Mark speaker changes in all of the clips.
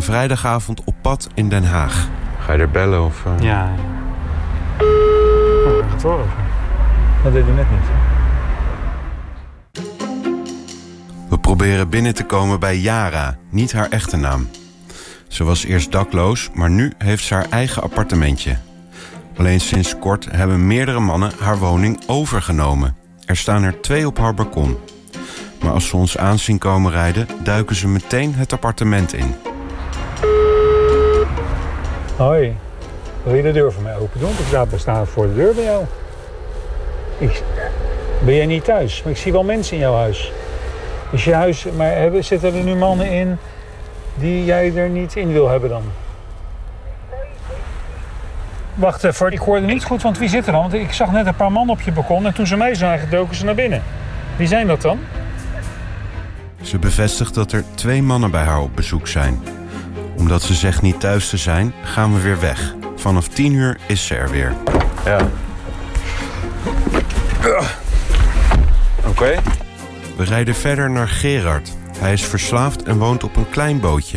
Speaker 1: een vrijdagavond op pad in Den Haag. Ga je er bellen of...
Speaker 2: Ja. Oh, gaat horen. Dat deed hij net niet.
Speaker 1: We proberen binnen te komen bij Yara, niet haar echte naam. Ze was eerst dakloos, maar nu heeft ze haar eigen appartementje. Alleen sinds kort hebben meerdere mannen haar woning overgenomen. Er staan er 2 op haar balkon. Maar als ze ons aan zien komen rijden, duiken ze meteen het appartement in.
Speaker 2: Hoi, wil je de deur voor mij open doen? Ik sta voor de deur bij jou. Ben jij niet thuis? Maar ik zie wel mensen in jouw huis. Is je huis, maar zitten er nu mannen in die jij er niet in wil hebben dan? Wacht even, ik hoorde niet goed, want wie zit er dan? Want ik zag net een paar mannen op je balkon en toen ze mij zagen, doken ze naar binnen. Wie zijn dat dan?
Speaker 1: Ze bevestigt dat er 2 mannen bij haar op bezoek zijn. Omdat ze zegt niet thuis te zijn, gaan we weer weg. Vanaf 10 uur is ze er weer.
Speaker 2: Ja. Oké.
Speaker 1: We rijden verder naar Gerard. Hij is verslaafd en woont op een klein bootje.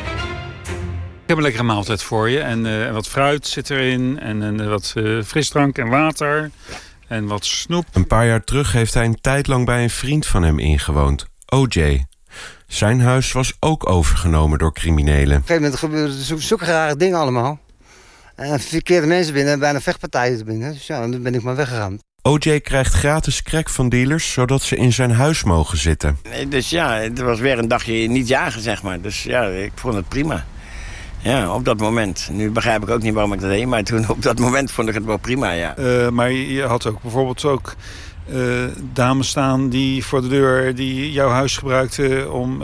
Speaker 3: Ik heb een lekkere maaltijd voor je. En wat fruit zit erin. En wat frisdrank en water. En wat snoep.
Speaker 1: Een paar jaar terug heeft hij een tijd lang bij een vriend van hem ingewoond. OJ. Zijn huis was ook overgenomen door criminelen.
Speaker 4: Op een gegeven moment gebeurden zulke rare dingen allemaal. En verkeerde mensen binnen en bijna vechtpartijen binnen. Dus ja, dan ben ik maar weggegaan.
Speaker 1: OJ krijgt gratis crack van dealers, zodat ze in zijn huis mogen zitten.
Speaker 5: Dus ja, het was weer een dagje niet jagen, zeg maar. Dus ja, ik vond het prima. Ja, op dat moment. Nu begrijp ik ook niet waarom ik dat deed, maar toen op dat moment vond ik het wel prima, ja.
Speaker 3: Maar je had ook bijvoorbeeld dames staan die voor de deur die jouw huis gebruikten om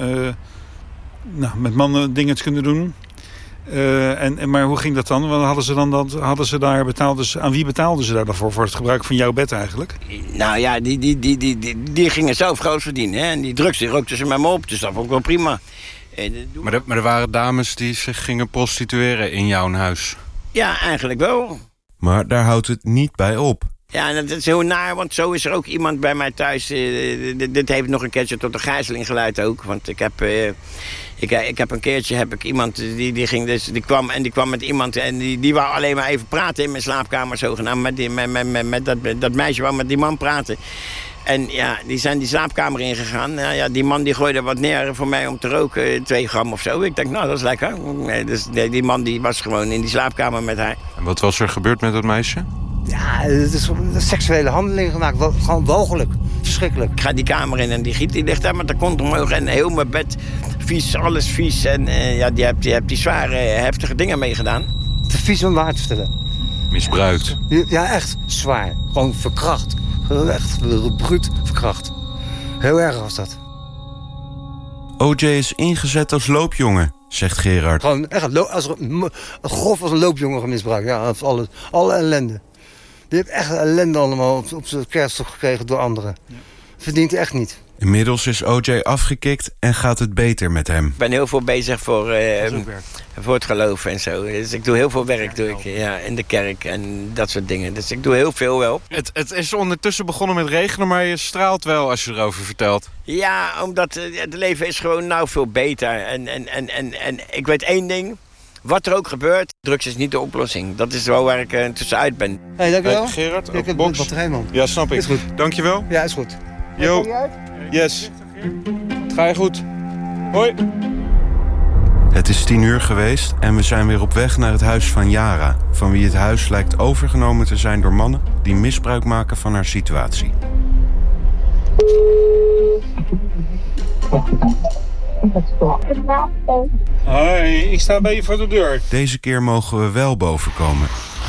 Speaker 3: met mannen dingen te kunnen doen. Maar hoe ging dat dan? Hadden ze daar betaald? Aan wie betaalden ze daar dan voor het gebruik van jouw bed eigenlijk?
Speaker 5: Nou ja, die gingen zelf groot verdienen. Hè? En die drugs die rookten ze met me op, dus dat vond ik wel prima.
Speaker 1: Maar er waren dames die zich gingen prostitueren in jouw huis?
Speaker 5: Ja, eigenlijk wel.
Speaker 1: Maar daar houdt het niet bij op.
Speaker 5: Ja, en dat is heel naar, want zo is er ook iemand bij mij thuis. Dit heeft nog een keertje tot een gijzeling geleid ook. Want ik heb een keertje iemand die kwam met iemand en die wou alleen maar even praten in mijn slaapkamer zogenaamd. Met dat meisje wou met die man praten. En ja, die zijn die slaapkamer ingegaan. Nou ja, die man die gooide wat neer voor mij om te roken, 2 gram of zo. Ik denk, nou, dat is lekker. Dus die man die was gewoon in die slaapkamer met haar.
Speaker 1: En wat was er gebeurd met dat meisje?
Speaker 4: Ja, het is een seksuele handeling gemaakt. Gewoon walgelijk. Verschrikkelijk.
Speaker 5: Ik ga die kamer in en die giet die ligt daar met de kont omhoog. En heel mijn bed vies, alles vies. En die hebt die zware, heftige dingen meegedaan.
Speaker 4: Te vies om waar te vertellen.
Speaker 1: Misbruikt?
Speaker 4: Ja, echt zwaar. Gewoon verkracht. Echt bruut verkracht. Heel erg was dat.
Speaker 1: OJ is ingezet als loopjongen, zegt Gerard.
Speaker 4: Gewoon echt grof als een loopjongen misbruikt. Ja, alle ellende. Die heeft echt ellende allemaal op zijn kerststok gekregen door anderen. Ja. Verdient hij echt niet.
Speaker 1: Inmiddels is OJ afgekikt en gaat het beter met hem.
Speaker 5: Ik ben heel veel bezig voor het geloof en zo. Dus ik doe heel veel werk in de kerk en dat soort dingen. Dus ik doe heel veel wel.
Speaker 1: Het is ondertussen begonnen met regenen, maar je straalt wel als je erover vertelt.
Speaker 5: Ja, omdat het leven is gewoon nou veel beter. En ik weet 1 ding. Wat er ook gebeurt, drugs is niet de oplossing. Dat is wel waar ik tussenuit ben.
Speaker 4: Hey, dankjewel.
Speaker 1: Gerard,
Speaker 4: ik heb
Speaker 1: box.
Speaker 4: een batterij, man.
Speaker 1: Ja, snap ik.
Speaker 4: Is goed.
Speaker 1: Dankjewel.
Speaker 4: Ja, is goed.
Speaker 1: Yo. Yes. Het ga je goed. Hoi. Het is 10 uur geweest en we zijn weer op weg naar het huis van Yara, van wie het huis lijkt overgenomen te zijn door mannen die misbruik maken van haar situatie.
Speaker 2: Hoi, ik sta bij je voor de deur.
Speaker 1: Deze keer mogen we wel boven komen.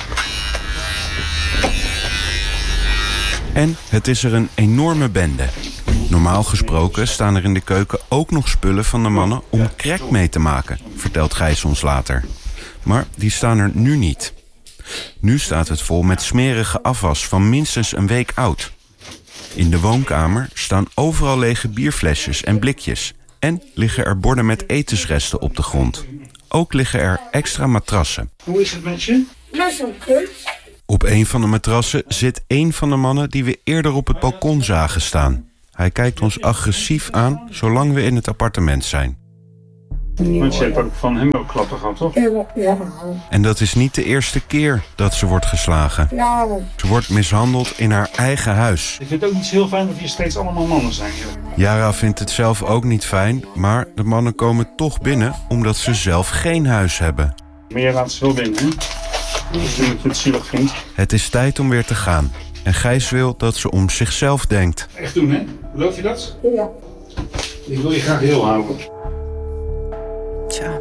Speaker 1: En het is er een enorme bende. Normaal gesproken staan er in de keuken ook nog spullen van de mannen om crack mee te maken, vertelt Gijs ons later. Maar die staan er nu niet. Nu staat het vol met smerige afwas van minstens een week oud. In de woonkamer staan overal lege bierflesjes en blikjes. En liggen er borden met etensresten op de grond. Ook liggen er extra matrassen.
Speaker 2: Hoe is het met je?
Speaker 1: Op een van de matrassen zit een van de mannen die we eerder op het balkon zagen staan. Hij kijkt ons agressief aan zolang we in het appartement zijn.
Speaker 3: Want je hebt ook van hem ook klappen gehad, toch?
Speaker 6: Ja.
Speaker 1: En dat is niet de eerste keer dat ze wordt geslagen. Ze wordt mishandeld in haar eigen huis.
Speaker 3: Ik vind het ook niet zo heel fijn dat hier steeds allemaal mannen zijn.
Speaker 1: Yara vindt het zelf ook niet fijn, maar de mannen komen toch binnen omdat ze zelf geen huis hebben.
Speaker 3: Maar jij laat ze wel binnen, hè? Als je het zielig vindt.
Speaker 1: Het is tijd om weer te gaan. En Gijs wil dat ze om zichzelf denkt.
Speaker 3: Echt doen, hè? Beloof je dat?
Speaker 6: Ja.
Speaker 3: Ik wil je graag heel houden.
Speaker 7: Tja.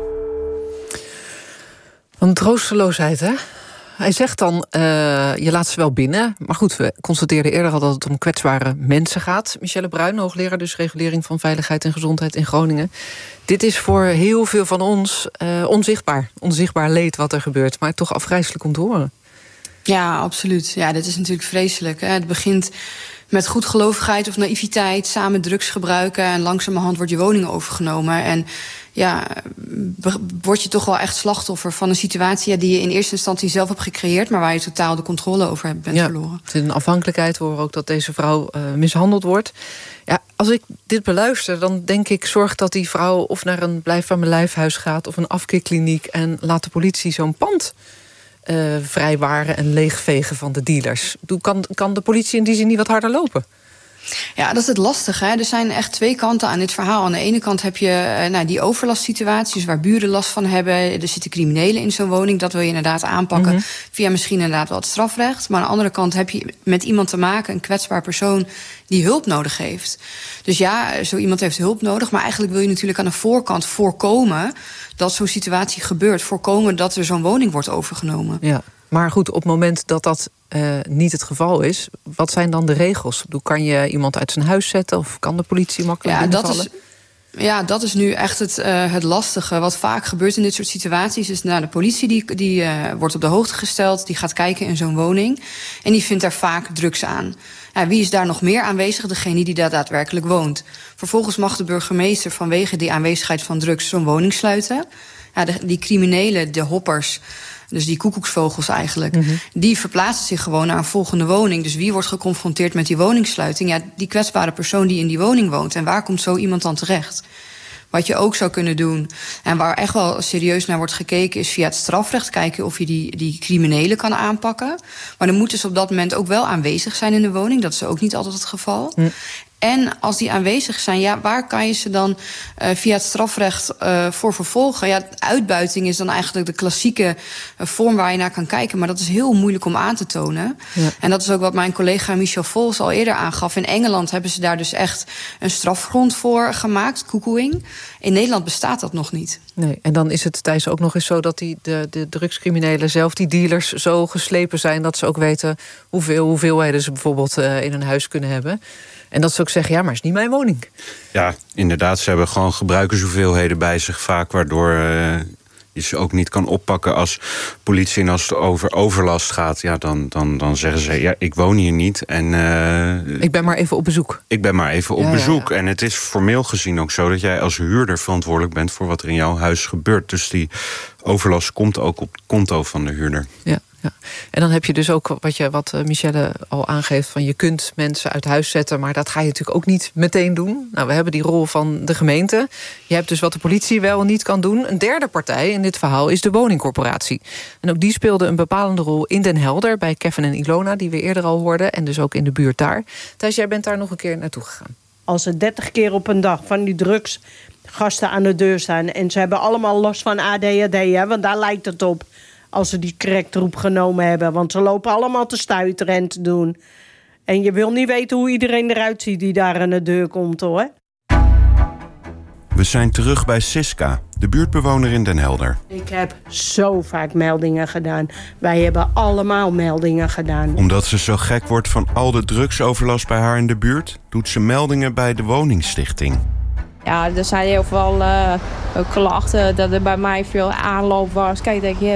Speaker 7: Van troosteloosheid, hè? Hij zegt dan, je laat ze wel binnen. Maar goed, we constateerden eerder al dat het om kwetsbare mensen gaat. Michelle Bruin, hoogleraar dus regulering van veiligheid en gezondheid in Groningen. Dit is voor heel veel van ons onzichtbaar. Onzichtbaar leed wat er gebeurt, maar toch afgrijselijk om te horen.
Speaker 8: Ja, absoluut. Ja, dit is natuurlijk vreselijk. Hè? Het begint met goedgelovigheid of naïviteit, samen drugs gebruiken en langzamerhand wordt je woning overgenomen. En ja, word je toch wel echt slachtoffer van een situatie die je in eerste instantie zelf hebt gecreëerd, maar waar je totaal de controle over bent verloren.
Speaker 7: Het is een afhankelijkheid. We horen ook dat deze vrouw mishandeld wordt. Ja, als ik dit beluister, dan denk ik, zorg dat die vrouw of naar een blijf van mijn lijfhuis gaat of een afkeerkliniek en laat de politie zo'n pand vrijwaren en leegvegen van de dealers. Kan de politie in die zin niet wat harder lopen?
Speaker 8: Ja, dat is het lastige. Hè? Er zijn echt twee kanten aan dit verhaal. Aan de ene kant heb je die overlastsituaties waar buren last van hebben. Er zitten criminelen in zo'n woning. Dat wil je inderdaad aanpakken via misschien inderdaad wel het strafrecht. Maar aan de andere kant heb je met iemand te maken, een kwetsbaar persoon die hulp nodig heeft. Dus ja, zo iemand heeft hulp nodig. Maar eigenlijk wil je natuurlijk aan de voorkant voorkomen dat zo'n situatie gebeurt. Voorkomen dat er zo'n woning wordt overgenomen. Ja.
Speaker 7: Maar goed, op het moment dat dat niet het geval is, wat zijn dan de regels? Kan je iemand uit zijn huis zetten of kan de politie makkelijk binnenvallen?
Speaker 8: Dat is nu echt het lastige. Wat vaak gebeurt in dit soort situaties is, de politie die wordt op de hoogte gesteld, die gaat kijken in zo'n woning en die vindt daar vaak drugs aan. Wie is daar nog meer aanwezig? Degene die daar daadwerkelijk woont. Vervolgens mag de burgemeester vanwege die aanwezigheid van drugs zo'n woning sluiten. Die criminelen, de hoppers, dus die koekoeksvogels eigenlijk, die verplaatsen zich gewoon naar een volgende woning. Dus wie wordt geconfronteerd met die woningssluiting? Ja, die kwetsbare persoon die in die woning woont. En waar komt zo iemand dan terecht? Wat je ook zou kunnen doen, en waar echt wel serieus naar wordt gekeken, is via het strafrecht kijken of je die criminelen kan aanpakken. Maar dan moeten ze op dat moment ook wel aanwezig zijn in de woning. Dat is ook niet altijd het geval. En als die aanwezig zijn, waar kan je ze dan via het strafrecht voor vervolgen? Ja, uitbuiting is dan eigenlijk de klassieke vorm waar je naar kan kijken. Maar dat is heel moeilijk om aan te tonen. Ja. En dat is ook wat mijn collega Michel Vols al eerder aangaf. In Engeland hebben ze daar dus echt een strafgrond voor gemaakt, koekoeing. In Nederland bestaat dat nog niet.
Speaker 7: Nee, en dan is het, Thijs, ook nog eens zo dat de drugscriminelen zelf, die dealers, zo geslepen zijn dat ze ook weten hoeveelheden ze bijvoorbeeld in een huis kunnen hebben. En dat ze ook zeggen, ja, maar het is niet mijn woning.
Speaker 1: Ja, inderdaad, ze hebben gewoon gebruikershoeveelheden bij zich vaak, waardoor je ze ook niet kan oppakken als politie. En als het over overlast gaat, ja, dan zeggen ze, ja, ik woon hier niet. En
Speaker 7: ik ben maar even op bezoek.
Speaker 1: Ik ben maar even op bezoek. Ja. En het is formeel gezien ook zo dat jij als huurder verantwoordelijk bent voor wat er in jouw huis gebeurt. Dus die overlast komt ook op het konto van de huurder. Ja.
Speaker 7: Ja. En dan heb je dus ook wat Michelle al aangeeft, van je kunt mensen uit huis zetten, maar dat ga je natuurlijk ook niet meteen doen. Nou, we hebben die rol van de gemeente. Je hebt dus wat de politie wel en niet kan doen. Een derde partij in dit verhaal is de woningcorporatie. En ook die speelde een bepalende rol in Den Helder bij Kevin en Ilona, die we eerder al hoorden, en dus ook in de buurt daar. Thijs, jij bent daar nog een keer naartoe gegaan.
Speaker 6: Als er 30 keer op een dag van die drugsgasten aan de deur staan en ze hebben allemaal last van ADHD, hè, want daar lijkt het op. Als ze die cracktroep genomen hebben. Want ze lopen allemaal te stuiteren en te doen. En je wil niet weten hoe iedereen eruit ziet die daar aan de deur komt, hoor.
Speaker 1: We zijn terug bij Siska, de buurtbewoner in Den Helder.
Speaker 6: Ik heb zo vaak meldingen gedaan. Wij hebben allemaal meldingen gedaan.
Speaker 1: Omdat ze zo gek wordt van al de drugsoverlast bij haar in de buurt, doet ze meldingen bij de woningstichting.
Speaker 9: Ja, er zijn heel veel klachten dat er bij mij veel aanloop was. Kijk, dat je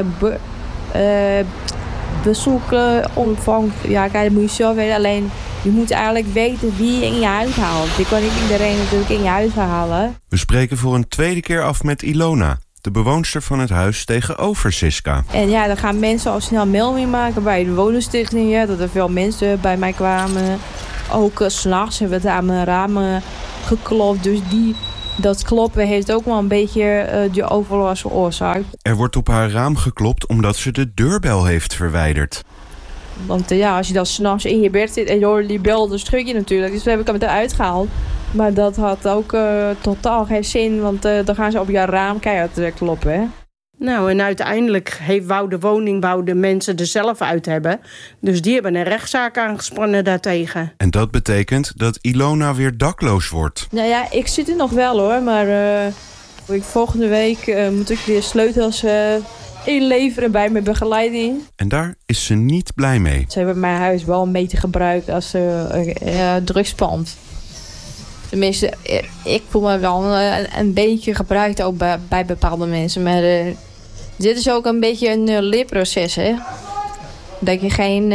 Speaker 9: bezoeken ontvangt. Ja, kijk, dat moet je zo weten. Alleen, je moet eigenlijk weten wie je in je huis haalt. Je kan niet iedereen natuurlijk in je huis halen.
Speaker 1: We spreken voor een tweede keer af met Ilona, de bewoonster van het huis tegenover Siska.
Speaker 9: En ja, dan gaan mensen al snel melding maken bij de woningstichting. Ja, dat er veel mensen bij mij kwamen. Ook 's nachts hebben we het aan mijn ramen geklopt. Dus die dat kloppen heeft ook wel een beetje de overlast veroorzaakt.
Speaker 1: Er wordt op haar raam geklopt omdat ze de deurbel heeft verwijderd.
Speaker 9: Want als je dan 's nachts in je bed zit en je hoort die bel, dan schrik je natuurlijk. Dus toen heb ik hem eruit gehaald. Maar dat had ook totaal geen zin, want dan gaan ze op je raam keihard kloppen, hè.
Speaker 6: Nou, en uiteindelijk wou de woningbouw de mensen er zelf uit hebben. Dus die hebben een rechtszaak aangespannen daartegen.
Speaker 1: En dat betekent dat Ilona weer dakloos wordt.
Speaker 9: Nou ja, ik zit er nog wel hoor, maar volgende week moet ik weer sleutels inleveren bij mijn begeleiding.
Speaker 1: En daar is ze niet blij mee.
Speaker 9: Ze hebben mijn huis wel een beetje gebruikt als drugspand. Tenminste, ik voel me wel een beetje gebruikt ook bij bepaalde mensen. Maar dit is ook een beetje een leerproces, hè. Dat je geen...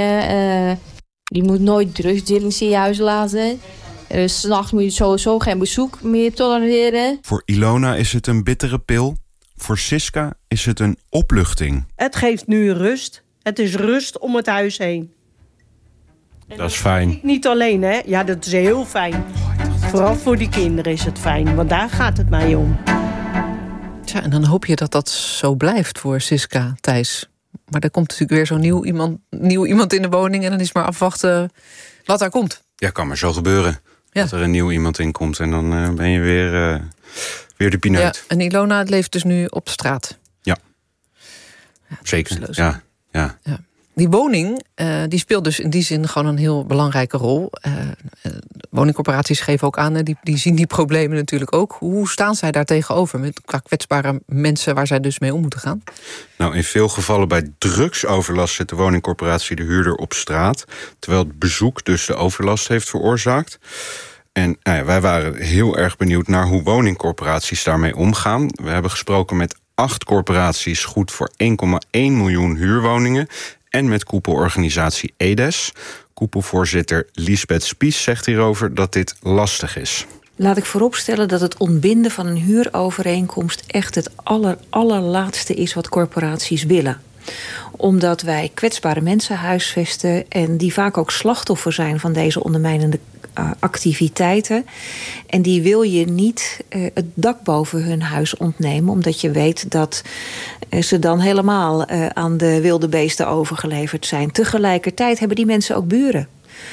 Speaker 9: je moet nooit drugsdealings in je huis laten. 'S Nachts moet je sowieso geen bezoek meer tolereren.
Speaker 1: Voor Ilona is het een bittere pil. Voor Siska is het een opluchting.
Speaker 6: Het geeft nu rust. Het is rust om het huis heen.
Speaker 1: Dat is fijn.
Speaker 6: Niet alleen, hè. Ja, dat is heel fijn. Vooral voor die kinderen is het fijn, want daar gaat het mij om.
Speaker 7: Ja, en dan hoop je dat dat zo blijft voor Siska, Thijs. Maar er komt natuurlijk weer zo'n nieuw iemand in de woning... en dan is maar afwachten wat daar komt.
Speaker 1: Ja, kan maar zo gebeuren.
Speaker 7: Ja.
Speaker 1: Dat er een nieuw iemand in komt en dan ben je weer de pineut.
Speaker 7: Ja, en Ilona leeft dus nu op straat.
Speaker 1: Ja, zeker. Ja.
Speaker 7: Die woning die speelt dus in die zin gewoon een heel belangrijke rol. Woningcorporaties geven ook aan, die zien die problemen natuurlijk ook. Hoe staan zij daar tegenover qua kwetsbare mensen waar zij dus mee om moeten gaan?
Speaker 1: Nou, in veel gevallen bij drugsoverlast zet de woningcorporatie de huurder op straat, terwijl het bezoek dus de overlast heeft veroorzaakt. En wij waren heel erg benieuwd naar hoe woningcorporaties daarmee omgaan. We hebben gesproken met 8 corporaties, goed voor 1,1 miljoen huurwoningen, en met koepelorganisatie EDES. Koepelvoorzitter Liesbeth Spies zegt hierover dat dit lastig is.
Speaker 10: Laat ik vooropstellen dat het ontbinden van een huurovereenkomst echt het allerlaatste is wat corporaties willen. Omdat wij kwetsbare mensen huisvesten en die vaak ook slachtoffer zijn van deze ondermijnende activiteiten. En die wil je niet het dak boven hun huis ontnemen, omdat je weet dat ze dan helemaal aan de wilde beesten overgeleverd zijn. Tegelijkertijd hebben die mensen ook buren.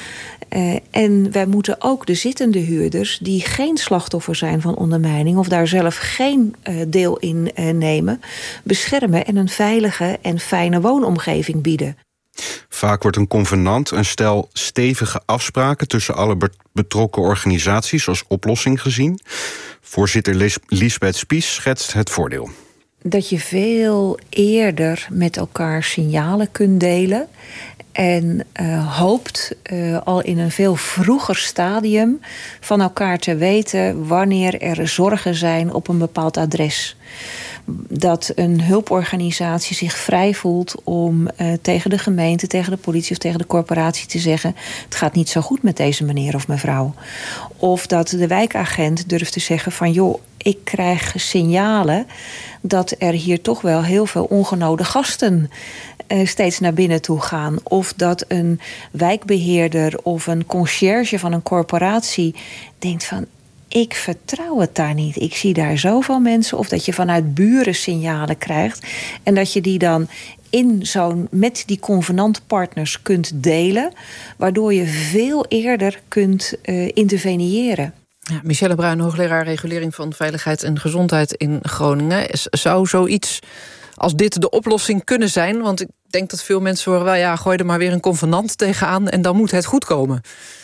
Speaker 10: En wij moeten ook de zittende huurders, die geen slachtoffer zijn van ondermijning of daar zelf geen deel in nemen, beschermen en een veilige en fijne woonomgeving bieden.
Speaker 1: Vaak wordt een convenant een stel stevige afspraken tussen alle betrokken organisaties als oplossing gezien. Voorzitter Liesbeth Spies schetst het voordeel.
Speaker 10: Dat je veel eerder met elkaar signalen kunt delen. En hoopt al in een veel vroeger stadium van elkaar te weten wanneer er zorgen zijn op een bepaald adres. Dat een hulporganisatie zich vrij voelt om tegen de gemeente, tegen de politie of tegen de corporatie te zeggen: het gaat niet zo goed met deze meneer of mevrouw. Of dat de wijkagent durft te zeggen van joh, ik krijg signalen dat er hier toch wel heel veel ongenode gasten steeds naar binnen toe gaan. Of dat een wijkbeheerder of een conciërge van een corporatie denkt van ik vertrouw het daar niet. Ik zie daar zoveel mensen. Of dat je vanuit buren signalen krijgt. En dat je die dan met die convenantpartners kunt delen. Waardoor je veel eerder kunt interveniëren.
Speaker 7: Ja, Michelle Bruin, hoogleraar regulering van veiligheid en gezondheid in Groningen. Zou zoiets als dit de oplossing kunnen zijn? Want ik denk dat veel mensen horen wel, ja, gooi er maar weer een convenant tegenaan en dan moet het goed komen.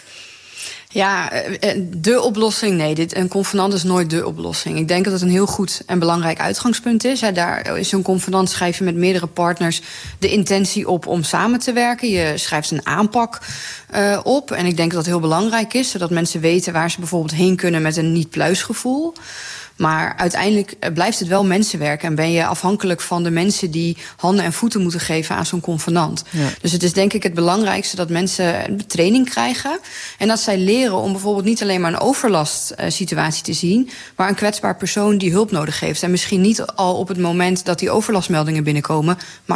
Speaker 8: Ja, de oplossing, nee, een convenant is nooit de oplossing. Ik denk dat het een heel goed en belangrijk uitgangspunt is. Daar is zo'n convenant, schrijf je met meerdere partners de intentie op om samen te werken. Je schrijft een aanpak op. En ik denk dat dat heel belangrijk is, zodat mensen weten waar ze bijvoorbeeld heen kunnen met een niet-pluisgevoel. Maar uiteindelijk blijft het wel mensenwerk en ben je afhankelijk van de mensen die handen en voeten moeten geven aan zo'n convenant. Ja. Dus het is denk ik het belangrijkste dat mensen training krijgen en dat zij leren om bijvoorbeeld niet alleen maar een overlastsituatie te zien, maar een kwetsbaar persoon die hulp nodig heeft. En misschien niet al op het moment dat die overlastmeldingen binnenkomen, maar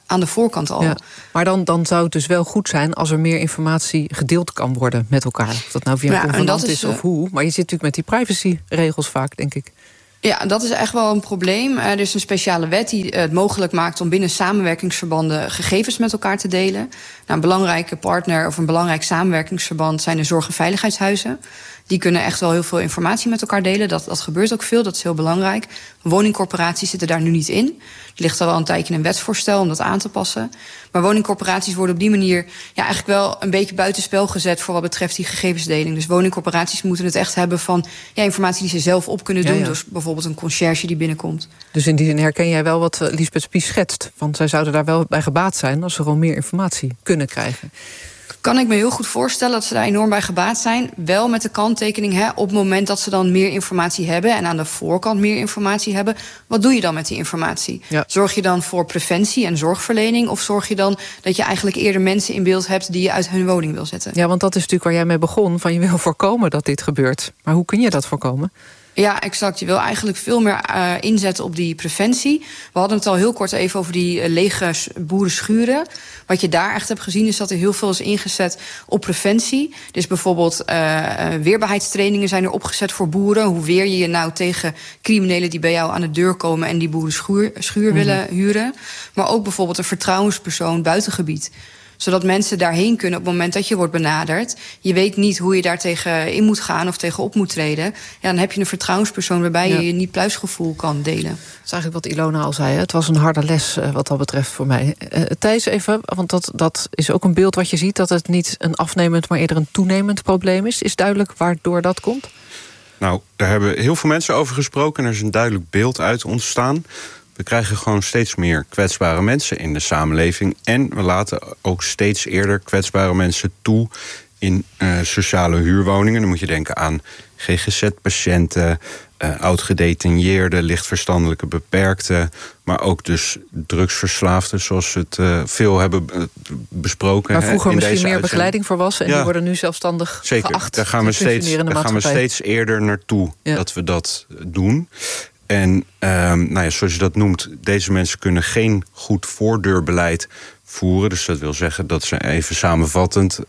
Speaker 8: aan de voorkant al.
Speaker 7: Ja, maar dan zou het dus wel goed zijn als er meer informatie gedeeld kan worden met elkaar. Of dat nou via een convenant is of hoe. Maar je zit natuurlijk met die privacyregels vaak, denk ik.
Speaker 8: Ja, dat is echt wel een probleem. Er is een speciale wet die het mogelijk maakt om binnen samenwerkingsverbanden gegevens met elkaar te delen. Nou, een belangrijke partner of een belangrijk samenwerkingsverband zijn de zorg- en veiligheidshuizen. Die kunnen echt wel heel veel informatie met elkaar delen. Dat gebeurt ook veel, dat is heel belangrijk. Woningcorporaties zitten daar nu niet in. Er ligt al wel een tijdje een wetsvoorstel om dat aan te passen. Maar woningcorporaties worden op die manier eigenlijk wel een beetje buitenspel gezet voor wat betreft die gegevensdeling. Dus woningcorporaties moeten het echt hebben van informatie die ze zelf op kunnen doen. Dus bijvoorbeeld een conciërge die binnenkomt.
Speaker 7: Dus in die zin herken jij wel wat Liesbeth Spies schetst. Want zij zouden daar wel bij gebaat zijn als ze gewoon meer informatie kunnen krijgen.
Speaker 8: Kan ik me heel goed voorstellen dat ze daar enorm bij gebaat zijn. Wel met de kanttekening, op het moment dat ze dan meer informatie hebben en aan de voorkant meer informatie hebben, wat doe je dan met die informatie? Ja. Zorg je dan voor preventie en zorgverlening, of zorg je dan dat je eigenlijk eerder mensen in beeld hebt die je uit hun woning wil zetten?
Speaker 7: Ja, want dat is natuurlijk waar jij mee begon, van je wil voorkomen dat dit gebeurt. Maar hoe kun je dat voorkomen?
Speaker 8: Ja, exact. Je wil eigenlijk veel meer inzetten op die preventie. We hadden het al heel kort even over die lege boerenschuren. Wat je daar echt hebt gezien is dat er heel veel is ingezet op preventie. Dus bijvoorbeeld weerbaarheidstrainingen zijn er opgezet voor boeren. Hoe weer je je nou tegen criminelen die bij jou aan de deur komen en die boerenschuur willen huren. Maar ook bijvoorbeeld een vertrouwenspersoon buitengebied. Zodat mensen daarheen kunnen op het moment dat je wordt benaderd. Je weet niet hoe je daar tegen in moet gaan of tegen op moet treden. Ja, dan heb je een vertrouwenspersoon waarbij je je niet pluisgevoel kan delen.
Speaker 7: Dat is eigenlijk wat Ilona al zei. Hè? Het was een harde les wat dat betreft voor mij. Thijs, even, want dat is ook een beeld wat je ziet, dat het niet een afnemend, maar eerder een toenemend probleem is. Is duidelijk waardoor dat komt?
Speaker 1: Nou, daar hebben heel veel mensen over gesproken en er is een duidelijk beeld uit ontstaan. We krijgen gewoon steeds meer kwetsbare mensen in de samenleving. En we laten ook steeds eerder kwetsbare mensen toe in sociale huurwoningen. Dan moet je denken aan GGZ-patiënten, oud-gedetineerden, lichtverstandelijke beperkten, maar ook dus drugsverslaafden, zoals we het veel hebben besproken.
Speaker 7: Waar vroeger
Speaker 1: in
Speaker 7: misschien
Speaker 1: deze
Speaker 7: meer begeleiding voor was en die worden nu zelfstandig geacht.
Speaker 1: Daar gaan we steeds eerder naartoe dat we dat doen. En zoals je dat noemt, deze mensen kunnen geen goed voordeurbeleid voeren. Dus dat wil zeggen dat ze even samenvattend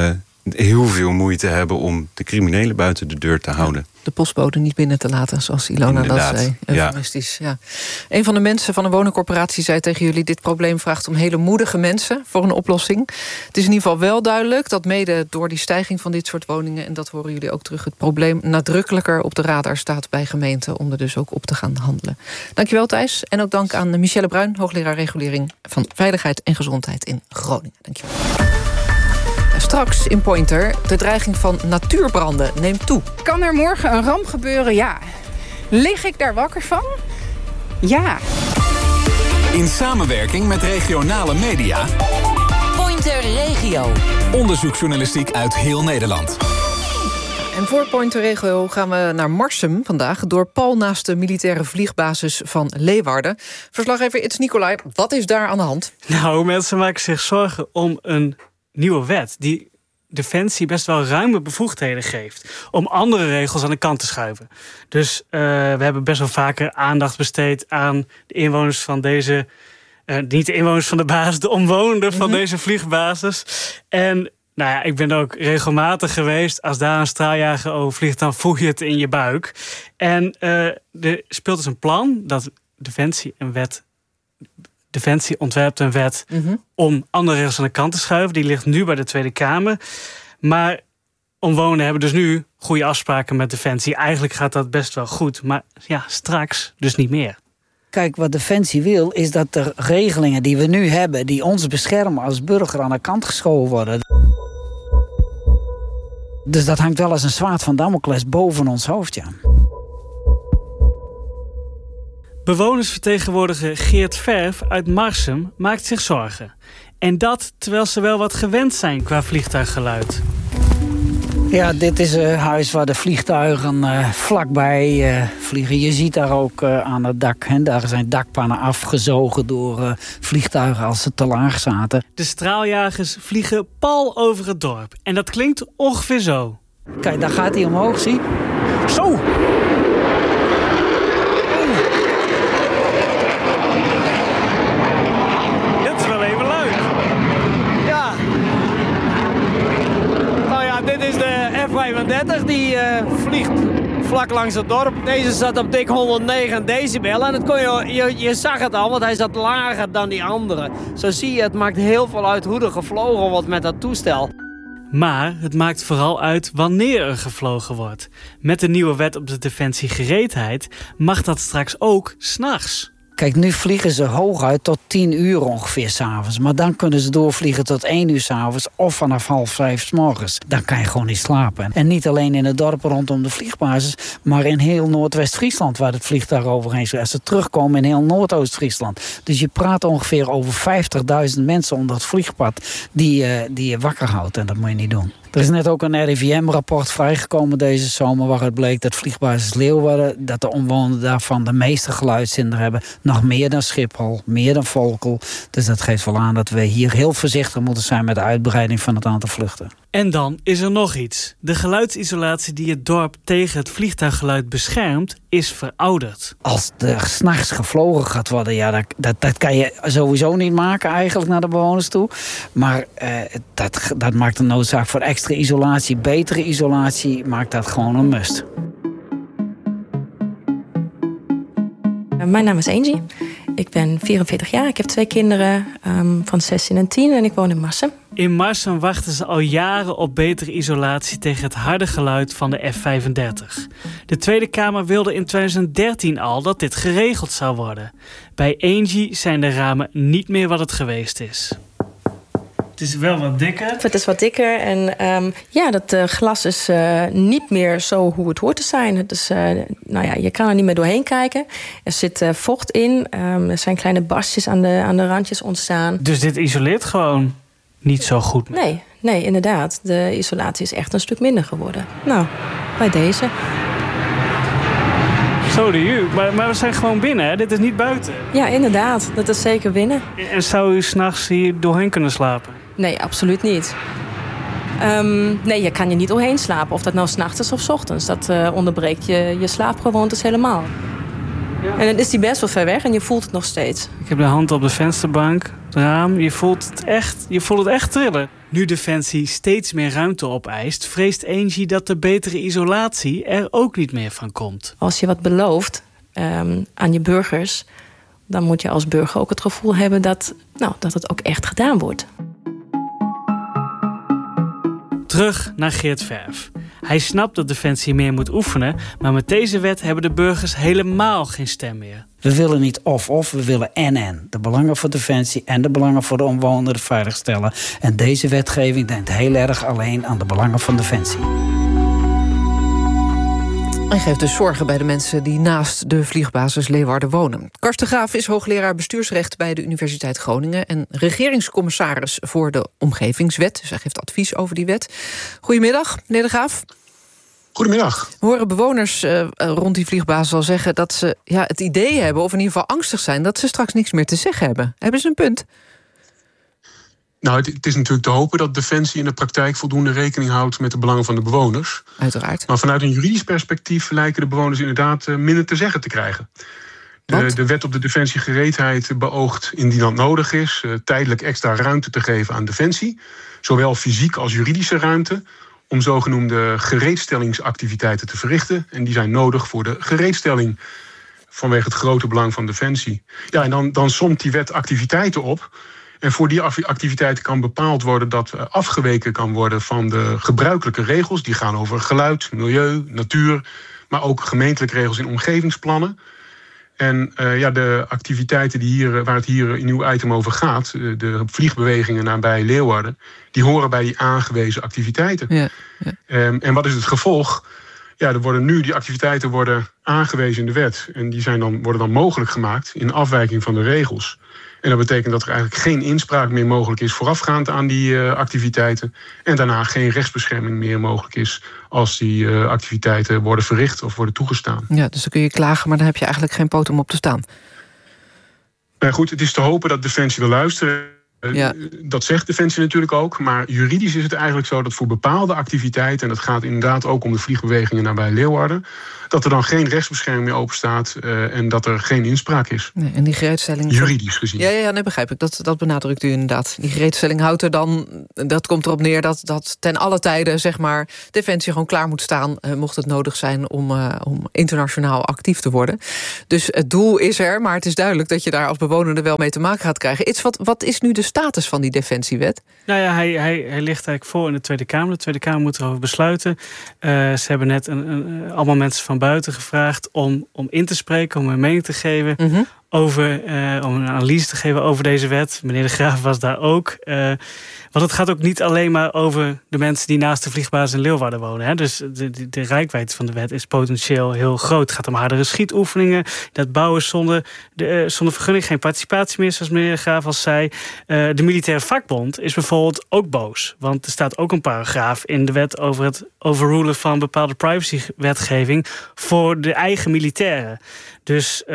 Speaker 1: heel veel moeite hebben om de criminelen buiten de deur te houden.
Speaker 7: De postbode niet binnen te laten, zoals Ilona dat zei. Eufemistisch, ja. Een van de mensen van een woningcorporatie zei tegen jullie: dit probleem vraagt om hele moedige mensen voor een oplossing. Het is in ieder geval wel duidelijk dat mede door die stijging van dit soort woningen, en dat horen jullie ook terug, het probleem nadrukkelijker op de radar staat bij gemeenten om er dus ook op te gaan handelen. Dankjewel Thijs. En ook dank aan Michelle Bruin, hoogleraar regulering van veiligheid en gezondheid in Groningen. Dankjewel. Straks in Pointer, de dreiging van natuurbranden neemt toe.
Speaker 11: Kan er morgen een ramp gebeuren? Ja. Lig ik daar wakker van? Ja.
Speaker 12: In samenwerking met regionale media.
Speaker 13: Pointer Regio.
Speaker 12: Onderzoeksjournalistiek uit heel Nederland.
Speaker 7: En voor Pointer Regio gaan we naar Marsum vandaag, door pal naast de militaire vliegbasis van Leeuwarden. Verslaggever It's Nicolai, wat is daar aan de hand?
Speaker 14: Nou, mensen maken zich zorgen om een nieuwe wet die Defensie best wel ruime bevoegdheden geeft om andere regels aan de kant te schuiven. Dus we hebben best wel vaker aandacht besteed aan de inwoners van deze, niet de inwoners van de basis, de omwonenden van deze vliegbasis. En nou ja, ik ben er ook regelmatig geweest. Als daar een straaljager over vliegt, dan voel je het in je buik. En er speelt dus een plan dat Defensie ontwerpt een wet om andere regels aan de kant te schuiven. Die ligt nu bij de Tweede Kamer. Maar omwonenden hebben dus nu goede afspraken met Defensie. Eigenlijk gaat dat best wel goed. Maar ja, straks dus niet meer.
Speaker 15: Kijk, wat Defensie wil, is dat de regelingen die we nu hebben, die ons beschermen als burger, aan de kant geschoven worden. Dus dat hangt wel als een zwaard van Damocles boven ons hoofd, ja.
Speaker 14: Bewonersvertegenwoordiger Geert Verf uit Marsum maakt zich zorgen. En dat terwijl ze wel wat gewend zijn qua vliegtuiggeluid.
Speaker 15: Ja, dit is een huis waar de vliegtuigen vlakbij vliegen. Je ziet daar ook aan het dak. Hè, daar zijn dakpannen afgezogen door vliegtuigen als ze te laag zaten.
Speaker 14: De straaljagers vliegen pal over het dorp. En dat klinkt ongeveer zo.
Speaker 15: Kijk, daar gaat hij omhoog, zie. Zo!
Speaker 16: vlak langs het dorp. Deze zat op dik 109 decibel en je zag het al, want hij zat lager dan die andere. Zo zie je, het maakt heel veel uit hoe er gevlogen wordt met dat toestel.
Speaker 14: Maar het maakt vooral uit wanneer er gevlogen wordt. Met de nieuwe wet op de defensiegereedheid mag dat straks ook 's nachts.
Speaker 15: Kijk, nu vliegen ze hooguit tot 10 uur ongeveer 's avonds. Maar dan kunnen ze doorvliegen tot 1 uur 's avonds of vanaf 4:30 's morgens. Dan kan je gewoon niet slapen. En niet alleen in het dorp rondom de vliegbasis, maar in heel Noordwest-Friesland waar het vliegtuig overheen is. Als ze terugkomen in heel Noordoost-Friesland. Dus je praat ongeveer over 50.000 mensen onder het vliegpad die je wakker houdt. En dat moet je niet doen. Er is net ook een RIVM-rapport vrijgekomen deze zomer waaruit bleek dat vliegbasis Leeuwarden, dat de omwonenden daarvan de meeste geluidshinder hebben. Nog meer dan Schiphol, meer dan Volkel. Dus dat geeft wel aan dat we hier heel voorzichtig moeten zijn met de uitbreiding van het aantal vluchten.
Speaker 14: En dan is er nog iets. De geluidsisolatie die het dorp tegen het vliegtuiggeluid beschermt, is verouderd.
Speaker 15: Als er 's nachts gevlogen gaat worden, ja, dat kan je sowieso niet maken eigenlijk naar de bewoners toe. Maar dat maakt de noodzaak voor extra isolatie, betere isolatie, maakt dat gewoon een must.
Speaker 17: Mijn naam is Angie. Ik ben 44 jaar. Ik heb 2 kinderen van 16 en 10 en ik woon in Marsum.
Speaker 14: In Marsum wachten ze al jaren op betere isolatie tegen het harde geluid van de F-35. De Tweede Kamer wilde in 2013 al dat dit geregeld zou worden. Bij Angie zijn de ramen niet meer wat het geweest is. Het is wel wat dikker.
Speaker 17: Het is wat dikker en dat glas is niet meer zo hoe het hoort te zijn. Dus, je kan er niet meer doorheen kijken. Er zit vocht in. Er zijn kleine barstjes aan de randjes ontstaan.
Speaker 14: Dus dit isoleert gewoon niet zo goed meer?
Speaker 17: Nee, inderdaad. De isolatie is echt een stuk minder geworden. Nou, bij deze.
Speaker 14: Zo de u. Maar we zijn gewoon binnen, hè? Dit is niet buiten.
Speaker 17: Ja, inderdaad. Dat is zeker binnen.
Speaker 14: En zou u 's nachts hier doorheen kunnen slapen?
Speaker 17: Nee, absoluut niet. Je kan je niet doorheen slapen. Of dat nou 's nachts is of 's ochtends. Dat onderbreekt je slaapgewoontes helemaal. Ja. En dan is die best wel ver weg en je voelt het nog steeds.
Speaker 14: Ik heb de hand op de vensterbank, het raam. Je voelt het echt trillen. Nu Defensie steeds meer ruimte opeist, vreest Angie dat de betere isolatie er ook niet meer van komt.
Speaker 17: Als je wat belooft aan je burgers, dan moet je als burger ook het gevoel hebben dat het ook echt gedaan wordt.
Speaker 14: Terug naar Geert Verf. Hij snapt dat Defensie meer moet oefenen, maar met deze wet hebben de burgers helemaal geen stem meer.
Speaker 15: We willen niet of, we willen en. De belangen voor Defensie en de belangen voor de omwonenden veiligstellen. En deze wetgeving denkt heel erg alleen aan de belangen van Defensie.
Speaker 7: Hij geeft dus zorgen bij de mensen die naast de vliegbasis Leeuwarden wonen. Karsten Graaf is hoogleraar bestuursrecht bij de Universiteit Groningen en regeringscommissaris voor de Omgevingswet. Dus hij geeft advies over die wet. Goedemiddag, meneer de Graaf.
Speaker 18: Goedemiddag.
Speaker 7: We horen bewoners rond die vliegbasis al zeggen dat ze het idee hebben, of in ieder geval angstig zijn, dat ze straks niks meer te zeggen hebben. Hebben ze een punt?
Speaker 18: Nou, het is natuurlijk te hopen dat Defensie in de praktijk voldoende rekening houdt met de belangen van de bewoners.
Speaker 7: Uiteraard.
Speaker 18: Maar vanuit een juridisch perspectief lijken de bewoners inderdaad minder te zeggen te krijgen. De wet op de defensiegereedheid beoogt, indien dat nodig is, tijdelijk extra ruimte te geven aan Defensie. Zowel fysiek als juridische ruimte, om zogenoemde gereedstellingsactiviteiten te verrichten. En die zijn nodig voor de gereedstelling vanwege het grote belang van Defensie. Ja, en dan somt die wet activiteiten op. En voor die activiteiten kan bepaald worden dat afgeweken kan worden van de gebruikelijke regels. Die gaan over geluid, milieu, natuur, maar ook gemeentelijke regels in omgevingsplannen. En de activiteiten waar het hier in uw item over gaat, de vliegbewegingen nabij Leeuwarden, die horen bij die aangewezen activiteiten. Ja. En wat is het gevolg? Ja, die activiteiten worden aangewezen in de wet. En die worden dan mogelijk gemaakt in afwijking van de regels. En dat betekent dat er eigenlijk geen inspraak meer mogelijk is voorafgaand aan die activiteiten. En daarna geen rechtsbescherming meer mogelijk is als die activiteiten worden verricht of worden toegestaan.
Speaker 7: Ja, dus dan kun je klagen, maar dan heb je eigenlijk geen poot om op te staan.
Speaker 18: Nou goed, het is te hopen dat Defensie wil luisteren Dat zegt Defensie natuurlijk ook. Maar juridisch is het eigenlijk zo dat voor bepaalde activiteiten... en dat gaat inderdaad ook om de vliegbewegingen nabij Leeuwarden... dat er dan geen rechtsbescherming meer openstaat... en dat er geen inspraak is.
Speaker 7: Nee, en die gereedstelling...
Speaker 18: Juridisch gezien.
Speaker 7: Ja, nee, begrijp ik. Dat benadrukt u inderdaad. Die gereedstelling houdt er dan... Dat komt erop neer dat ten alle tijden, zeg maar... Defensie gewoon klaar moet staan... mocht het nodig zijn om internationaal actief te worden. Dus het doel is er, maar het is duidelijk... dat je daar als bewoner er wel mee te maken gaat krijgen. Wat is nu de status van die Defensiewet?
Speaker 14: Nou ja, hij ligt eigenlijk voor in de Tweede Kamer. De Tweede Kamer moet erover besluiten. Ze hebben net allemaal mensen van buiten gevraagd om in te spreken, om een mening te geven over, om een analyse te geven over deze wet. Meneer De Graaf was daar ook. Want het gaat ook niet alleen maar over de mensen die naast de vliegbasis in Leeuwarden wonen. Hè. Dus de reikwijdte van de wet is potentieel heel groot. Het gaat om hardere schietoefeningen, dat bouwen zonder vergunning, geen participatie meer, zoals meneer De Graaf al zei. De militaire vakbond is bijvoorbeeld ook boos. Want er staat ook een paragraaf in de wet over het overrulen van bepaalde privacywetgeving voor de eigen militairen. Dus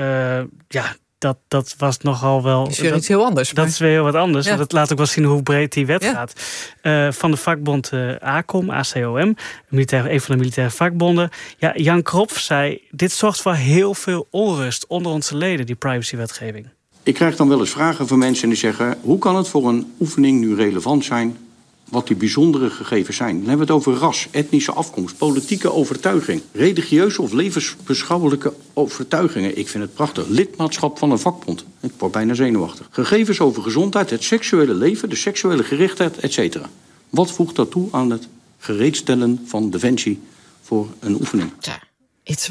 Speaker 14: dat was nogal wel...
Speaker 7: Dat is weer iets heel anders.
Speaker 14: Dat is weer heel wat anders. Ja. Dat laat ook wel zien hoe breed die wet gaat. Van de vakbond ACOM, een van de militaire vakbonden. Ja, Jan Kropf zei, dit zorgt voor heel veel onrust onder onze leden, die privacywetgeving.
Speaker 19: Ik krijg dan wel eens vragen van mensen die zeggen, hoe kan het voor een oefening nu relevant zijn wat die bijzondere gegevens zijn? Dan hebben we het over ras, etnische afkomst, politieke overtuiging, religieuze of levensbeschouwelijke overtuigingen. Ik vind het prachtig. Lidmaatschap van een vakbond. Ik word bijna zenuwachtig. Gegevens over gezondheid, het seksuele leven, de seksuele gerichtheid, etc. Wat voegt dat toe aan het gereedstellen van Defensie voor een oefening?
Speaker 7: Ja, iets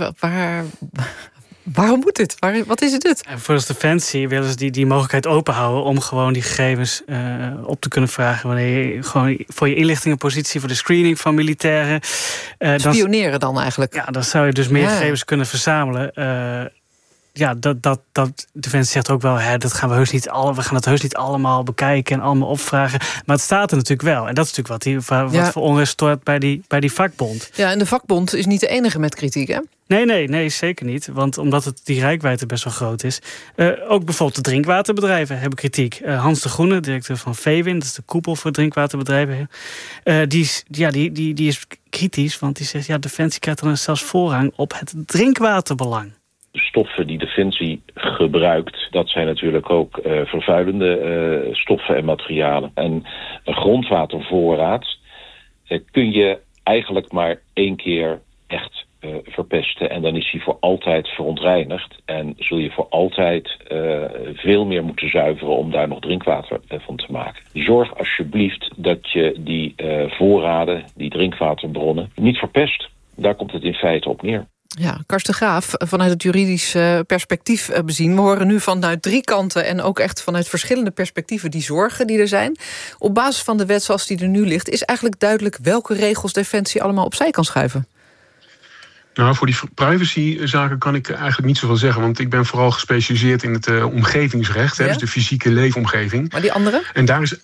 Speaker 7: waarom moet dit? Wat is het?
Speaker 14: En voor de Defensie willen ze die mogelijkheid openhouden om gewoon die gegevens op te kunnen vragen wanneer je gewoon voor je inlichtingenpositie, voor de screening van militairen.
Speaker 7: Spioneren dan eigenlijk?
Speaker 14: Ja, dan zou je dus meer gegevens kunnen verzamelen. Dat Defensie zegt ook wel, dat gaan we gaan het heus niet allemaal bekijken en allemaal opvragen. Maar het staat er natuurlijk wel. En dat is natuurlijk wat voor onrust stoort bij die vakbond.
Speaker 7: Ja, en de vakbond is niet de enige met kritiek, hè?
Speaker 14: Nee, zeker niet. Want omdat die reikwijdte best wel groot is. Ook bijvoorbeeld de drinkwaterbedrijven hebben kritiek. Hans de Groene, directeur van VEWIN, dat is de koepel voor drinkwaterbedrijven. Die is kritisch, want die zegt, Defensie krijgt dan zelfs voorrang op het drinkwaterbelang.
Speaker 20: De stoffen die Defensie gebruikt, dat zijn natuurlijk ook vervuilende stoffen en materialen. En een grondwatervoorraad kun je eigenlijk maar 1 keer echt verpesten. En dan is hij voor altijd verontreinigd. En zul je voor altijd veel meer moeten zuiveren om daar nog drinkwater van te maken. Zorg alsjeblieft dat je die voorraden, die drinkwaterbronnen, niet verpest. Daar komt het in feite op neer.
Speaker 7: Ja, Karsten Graaf, vanuit het juridisch perspectief bezien. We horen nu vanuit 3 kanten en ook echt vanuit verschillende perspectieven die zorgen die er zijn. Op basis van de wet zoals die er nu ligt, is eigenlijk duidelijk welke regels Defensie allemaal opzij kan schuiven.
Speaker 18: Nou, voor die privacyzaken kan ik eigenlijk niet zoveel zeggen. Want ik ben vooral gespecialiseerd in het omgevingsrecht. Dus de fysieke leefomgeving.
Speaker 7: Maar die andere?
Speaker 18: En daar is...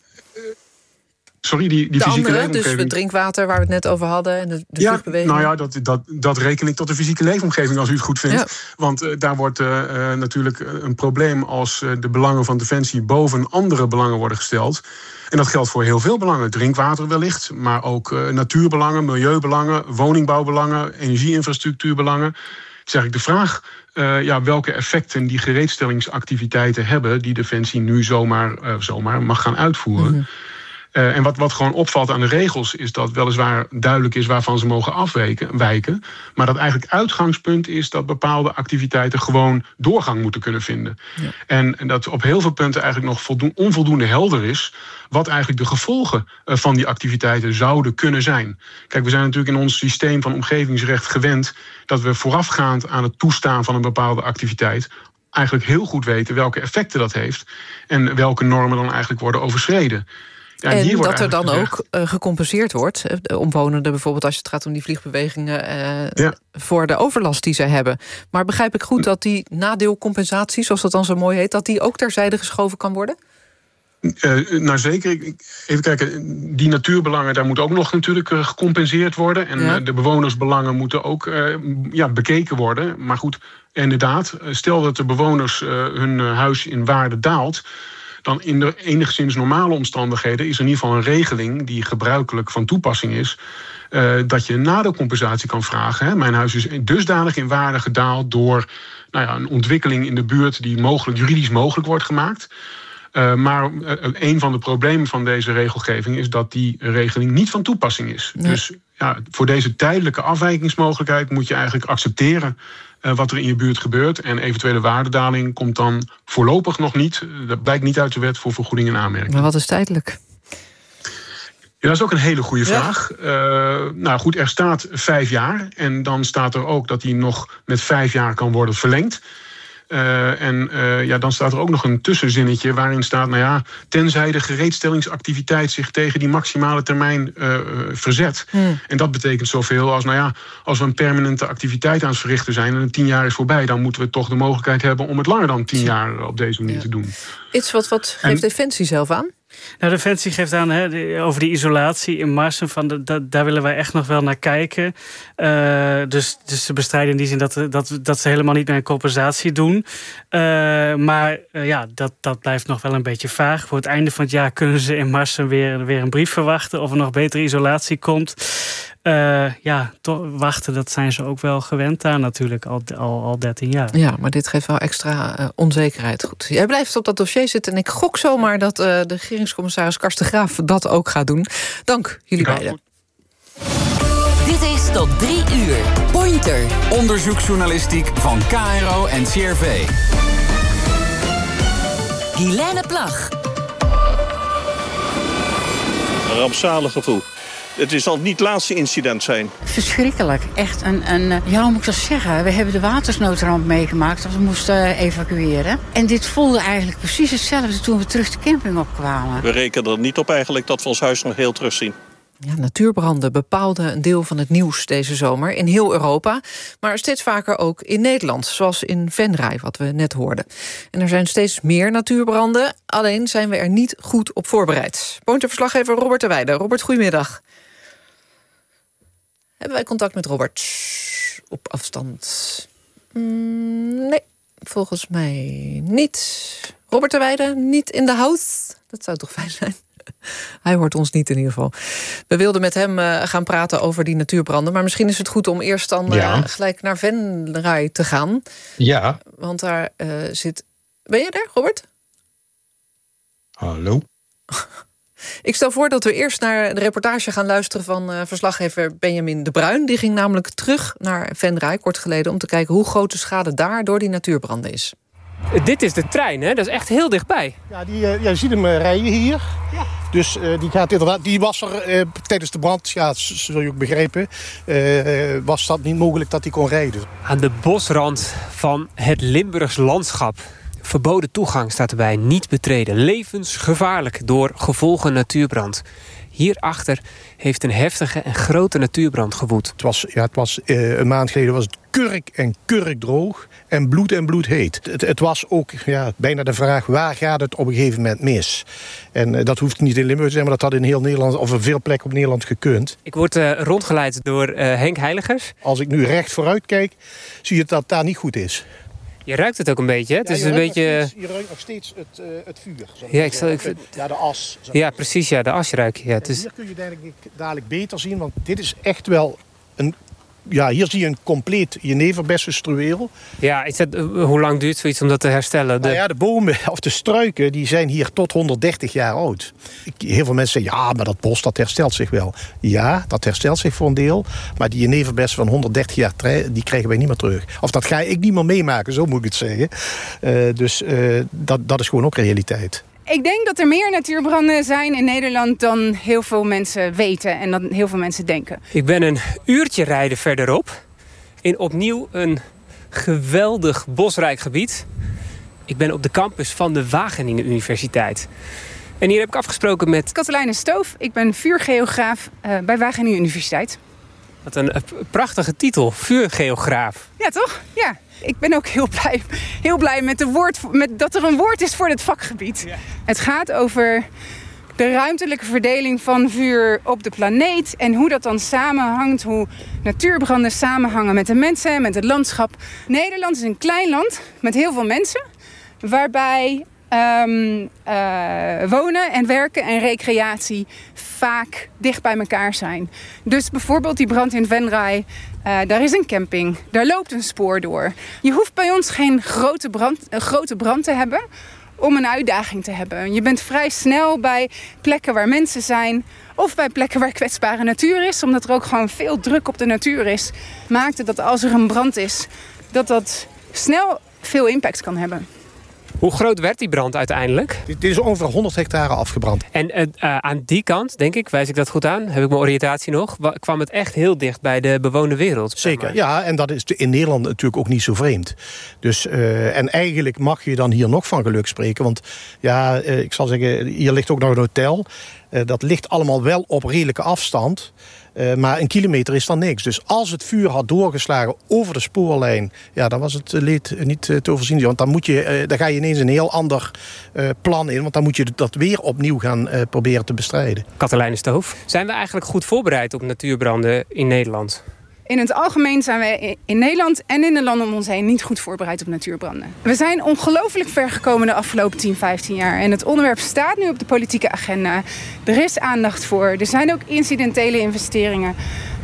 Speaker 18: Sorry, die fysieke leefomgeving.
Speaker 7: Dus het drinkwater waar we het net over hadden en de vluchtbeweging.
Speaker 18: Nou ja, dat reken ik tot de fysieke leefomgeving als u het goed vindt. Ja. Want daar wordt natuurlijk een probleem als de belangen van Defensie boven andere belangen worden gesteld. En dat geldt voor heel veel belangen. Drinkwater wellicht, maar ook natuurbelangen, milieubelangen, woningbouwbelangen, energieinfrastructuurbelangen. Zeg ik de vraag welke effecten die gereedstellingsactiviteiten hebben die Defensie nu zomaar mag gaan uitvoeren. Mm-hmm. En wat gewoon opvalt aan de regels is dat weliswaar duidelijk is waarvan ze mogen afwijken. Maar dat eigenlijk uitgangspunt is dat bepaalde activiteiten gewoon doorgang moeten kunnen vinden. Ja. En dat op heel veel punten eigenlijk nog onvoldoende helder is wat eigenlijk de gevolgen van die activiteiten zouden kunnen zijn. Kijk, we zijn natuurlijk in ons systeem van omgevingsrecht gewend dat we voorafgaand aan het toestaan van een bepaalde activiteit eigenlijk heel goed weten welke effecten dat heeft en welke normen dan eigenlijk worden overschreden. Ja,
Speaker 7: en dat er dan ook gecompenseerd wordt. Omwonenden bijvoorbeeld als het gaat om die vliegbewegingen voor de overlast die ze hebben. Maar begrijp ik goed dat die nadeelcompensatie, zoals dat dan zo mooi heet, dat die ook terzijde geschoven kan worden?
Speaker 18: Nou zeker. Even kijken, die natuurbelangen, daar moet ook nog natuurlijk gecompenseerd worden. En de bewonersbelangen moeten ook bekeken worden. Maar goed, inderdaad, stel dat de bewoners hun huis in waarde daalt, dan in de enigszins normale omstandigheden is er in ieder geval een regeling die gebruikelijk van toepassing is. Dat je nadeelcompensatie kan vragen. Hè. Mijn huis is dusdanig in waarde gedaald door een ontwikkeling in de buurt die juridisch mogelijk wordt gemaakt. Maar een van de problemen van deze regelgeving is dat die regeling niet van toepassing is. Nee. Dus voor deze tijdelijke afwijkingsmogelijkheid moet je eigenlijk accepteren wat er in je buurt gebeurt. En eventuele waardedaling komt dan voorlopig nog niet. Dat blijkt niet uit de wet voor vergoeding en aanmerking.
Speaker 7: Maar wat is tijdelijk?
Speaker 18: Ja, dat is ook een hele goede vraag. Goed, er staat 5 jaar. En dan staat er ook dat die nog met 5 jaar kan worden verlengd. Dan staat er ook nog een tussenzinnetje waarin staat, tenzij de gereedstellingsactiviteit zich tegen die maximale termijn verzet. En dat betekent zoveel als, als we een permanente activiteit aan het verrichten zijn en 10 jaar is voorbij, dan moeten we toch de mogelijkheid hebben om het langer dan 10 jaar op deze manier te doen.
Speaker 7: Iets wat geeft Defensie zelf aan?
Speaker 14: Nou, Defensie geeft aan over die isolatie in Marsum. Daar willen wij echt nog wel naar kijken. Dus ze bestrijden in die zin dat ze helemaal niet meer een compensatie doen. Maar dat blijft nog wel een beetje vaag. Voor het einde van het jaar kunnen ze in Marsum weer een brief verwachten of er nog betere isolatie komt. Wachten, dat zijn ze ook wel gewend daar natuurlijk al 13 jaar.
Speaker 7: Ja, maar dit geeft wel extra onzekerheid. Goed. Jij blijft op dat dossier zitten en ik gok zomaar dat de regeringscommissaris Karsten Graaf dat ook gaat doen. Dank jullie beiden.
Speaker 13: Dit is tot 3 uur. Pointer.
Speaker 12: Onderzoeksjournalistiek van KRO en CRV.
Speaker 13: Guilaine Plag.
Speaker 21: Een rampzalig gevoel. Het zal niet het laatste incident zijn.
Speaker 22: Verschrikkelijk. Echt hoe moet ik dat zeggen? We hebben de watersnoodramp meegemaakt. We moesten evacueren. En dit voelde eigenlijk precies hetzelfde toen we terug de camping opkwamen.
Speaker 21: We rekenen er niet op eigenlijk dat we ons huis nog heel terugzien.
Speaker 7: Ja, natuurbranden bepaalden een deel van het nieuws deze zomer in heel Europa, maar steeds vaker ook in Nederland, zoals in Venray, wat we net hoorden. En er zijn steeds meer natuurbranden, alleen zijn we er niet goed op voorbereid. Pointer-verslaggever Robert de Weijden. Robert, goedemiddag. Hebben wij contact met Robert op afstand? Nee, volgens mij niet. Robert de Weijden, niet in de house? Dat zou toch fijn zijn? Hij hoort ons niet in ieder geval. We wilden met hem gaan praten over die natuurbranden. Maar misschien is het goed om eerst dan gelijk naar Venray te gaan.
Speaker 23: Ja.
Speaker 7: Want daar zit... Ben je daar, Robert?
Speaker 23: Hallo?
Speaker 7: Ik stel voor dat we eerst naar de reportage gaan luisteren van verslaggever Benjamin de Bruin. Die ging namelijk terug naar Venray kort geleden om te kijken hoe groot de schade daar door die natuurbranden is.
Speaker 24: Dit is de trein, hè? Dat is echt heel dichtbij.
Speaker 25: Ja, je ziet hem rijden hier. Ja. Dus die was er tijdens de brand, zul je ook begrijpen, was dat niet mogelijk dat hij kon rijden.
Speaker 24: Aan de bosrand van het Limburgs landschap. Verboden toegang staat erbij, niet betreden. Levensgevaarlijk door gevolgen natuurbrand. Hierachter heeft een heftige en grote natuurbrand gewoed.
Speaker 25: Het was een maand geleden was het kurkdroog en bloedheet. Het was ook bijna de vraag, waar gaat het op een gegeven moment mis? En dat hoeft niet in Limburg te zijn, maar dat had in heel Nederland of in veel plekken op Nederland gekund.
Speaker 24: Ik word rondgeleid door Henk Heiligers.
Speaker 25: Als ik nu recht vooruit kijk, zie je dat daar niet goed is.
Speaker 24: Je ruikt het ook een beetje, hè? Het is een beetje...
Speaker 25: Je ruikt nog steeds het vuur. De as.
Speaker 24: Ja, precies, de as ruik je. Ja,
Speaker 25: hier kun je dadelijk beter zien, want dit is echt wel een... Ja, hier zie je een compleet jeneverbessenstruweel.
Speaker 24: Ja, hoe lang duurt zoiets om dat te herstellen?
Speaker 25: De bomen of de struiken die zijn hier tot 130 jaar oud. Heel veel mensen zeggen, maar dat bos dat herstelt zich wel. Ja, dat herstelt zich voor een deel. Maar die jeneverbessen van 130 jaar, die krijgen wij niet meer terug. Of dat ga ik niet meer meemaken, zo moet ik het zeggen. Dat is gewoon ook realiteit.
Speaker 11: Ik denk dat er meer natuurbranden zijn in Nederland dan heel veel mensen weten en dan heel veel mensen denken.
Speaker 24: Ik ben een uurtje rijden verderop in opnieuw een geweldig bosrijk gebied. Ik ben op de campus van de Wageningen Universiteit. En hier heb ik afgesproken met...
Speaker 11: Katelijne Stoof, ik ben vuurgeograaf bij Wageningen Universiteit.
Speaker 24: Wat een prachtige titel, vuurgeograaf.
Speaker 11: Ja, toch? Ja. Ik ben ook heel blij met dat er een woord is voor dit vakgebied. Ja. Het gaat over de ruimtelijke verdeling van vuur op de planeet en hoe dat dan samenhangt, hoe natuurbranden samenhangen met de mensen en met het landschap. Nederland is een klein land met heel veel mensen, waarbij wonen en werken en recreatie vaak dicht bij elkaar zijn. Dus bijvoorbeeld die brand in Venray, daar is een camping, daar loopt een spoor door. Je hoeft bij ons geen grote brand te hebben om een uitdaging te hebben. Je bent vrij snel bij plekken waar mensen zijn of bij plekken waar kwetsbare natuur is, omdat er ook gewoon veel druk op de natuur is, maakt het dat als er een brand is, dat snel veel impact kan hebben.
Speaker 24: Hoe groot werd die brand uiteindelijk?
Speaker 25: Dit is ongeveer 100 hectare afgebrand.
Speaker 24: En aan die kant, denk ik, wijs ik dat goed aan, heb ik mijn oriëntatie nog, kwam het echt heel dicht bij de bewoonde wereld.
Speaker 25: Zeker, ja, en dat is in Nederland natuurlijk ook niet zo vreemd. Dus, en eigenlijk mag je dan hier nog van geluk spreken, want ja, ik zal zeggen, hier ligt ook nog een hotel. Dat ligt allemaal wel op redelijke afstand. Maar 1 kilometer is dan niks. Dus als het vuur had doorgeslagen over de spoorlijn, ja, dan was het leed niet te overzien. Want dan ga je ineens een heel ander plan in. Want dan moet je dat weer opnieuw gaan proberen te bestrijden.
Speaker 24: Katelijne Stoof, zijn we eigenlijk goed voorbereid op natuurbranden in Nederland?
Speaker 11: In het algemeen zijn we in Nederland en in de landen om ons heen niet goed voorbereid op natuurbranden. We zijn ongelooflijk ver gekomen de afgelopen 10, 15 jaar. En het onderwerp staat nu op de politieke agenda. Er is aandacht voor. Er zijn ook incidentele investeringen.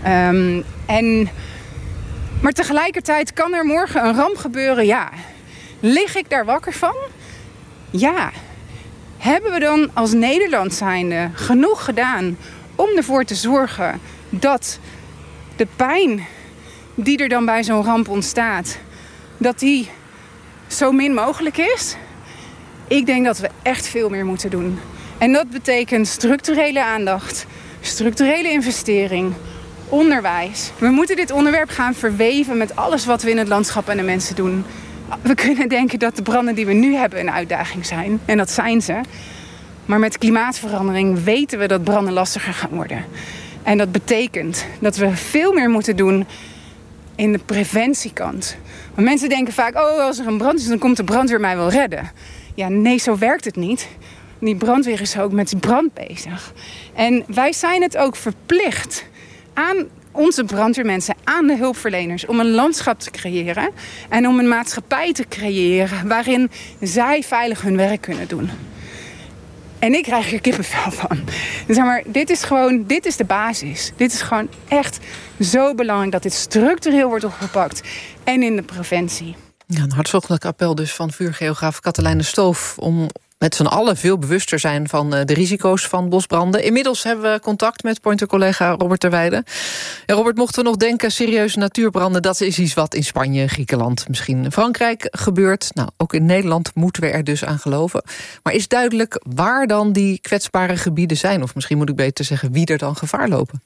Speaker 11: Maar tegelijkertijd kan er morgen een ramp gebeuren. Ja. Lig ik daar wakker van? Ja. Hebben we dan als Nederland zijnde genoeg gedaan om ervoor te zorgen dat de pijn die er dan bij zo'n ramp ontstaat, dat die zo min mogelijk is? Ik denk dat we echt veel meer moeten doen. En dat betekent structurele aandacht, structurele investering, onderwijs. We moeten dit onderwerp gaan verweven met alles wat we in het landschap en de mensen doen. We kunnen denken dat de branden die we nu hebben een uitdaging zijn. En dat zijn ze. Maar met klimaatverandering weten we dat branden lastiger gaan worden. En dat betekent dat we veel meer moeten doen in de preventiekant. Want mensen denken vaak, als er een brand is, dan komt de brandweer mij wel redden. Ja, nee, zo werkt het niet. Die brandweer is ook met die brand bezig. En wij zijn het ook verplicht aan onze brandweermensen, aan de hulpverleners, om een landschap te creëren en om een maatschappij te creëren waarin zij veilig hun werk kunnen doen. En ik krijg er kippenvel van. Zeg maar, dit is de basis. Dit is gewoon echt zo belangrijk dat dit structureel wordt opgepakt. En in de preventie.
Speaker 7: Ja, een hartstochtelijk appel dus van vuurgeograaf Katelijne Stoof om met z'n allen veel bewuster zijn van de risico's van bosbranden. Inmiddels hebben we contact met Pointer-collega Robert Terweijden. Ja, Robert, mochten we nog denken, serieuze natuurbranden, dat is iets wat in Spanje, Griekenland, misschien in Frankrijk gebeurt. Nou, ook in Nederland moeten we er dus aan geloven. Maar is duidelijk waar dan die kwetsbare gebieden zijn? Of misschien moet ik beter zeggen wie er dan gevaar lopen?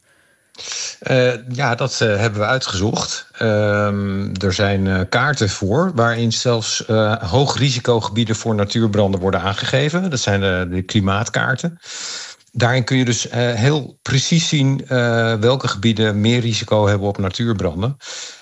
Speaker 2: Dat hebben we uitgezocht. Er zijn kaarten voor waarin zelfs hoogrisicogebieden voor natuurbranden worden aangegeven. Dat zijn de klimaatkaarten. Daarin kun je dus heel precies zien welke gebieden meer risico hebben op natuurbranden.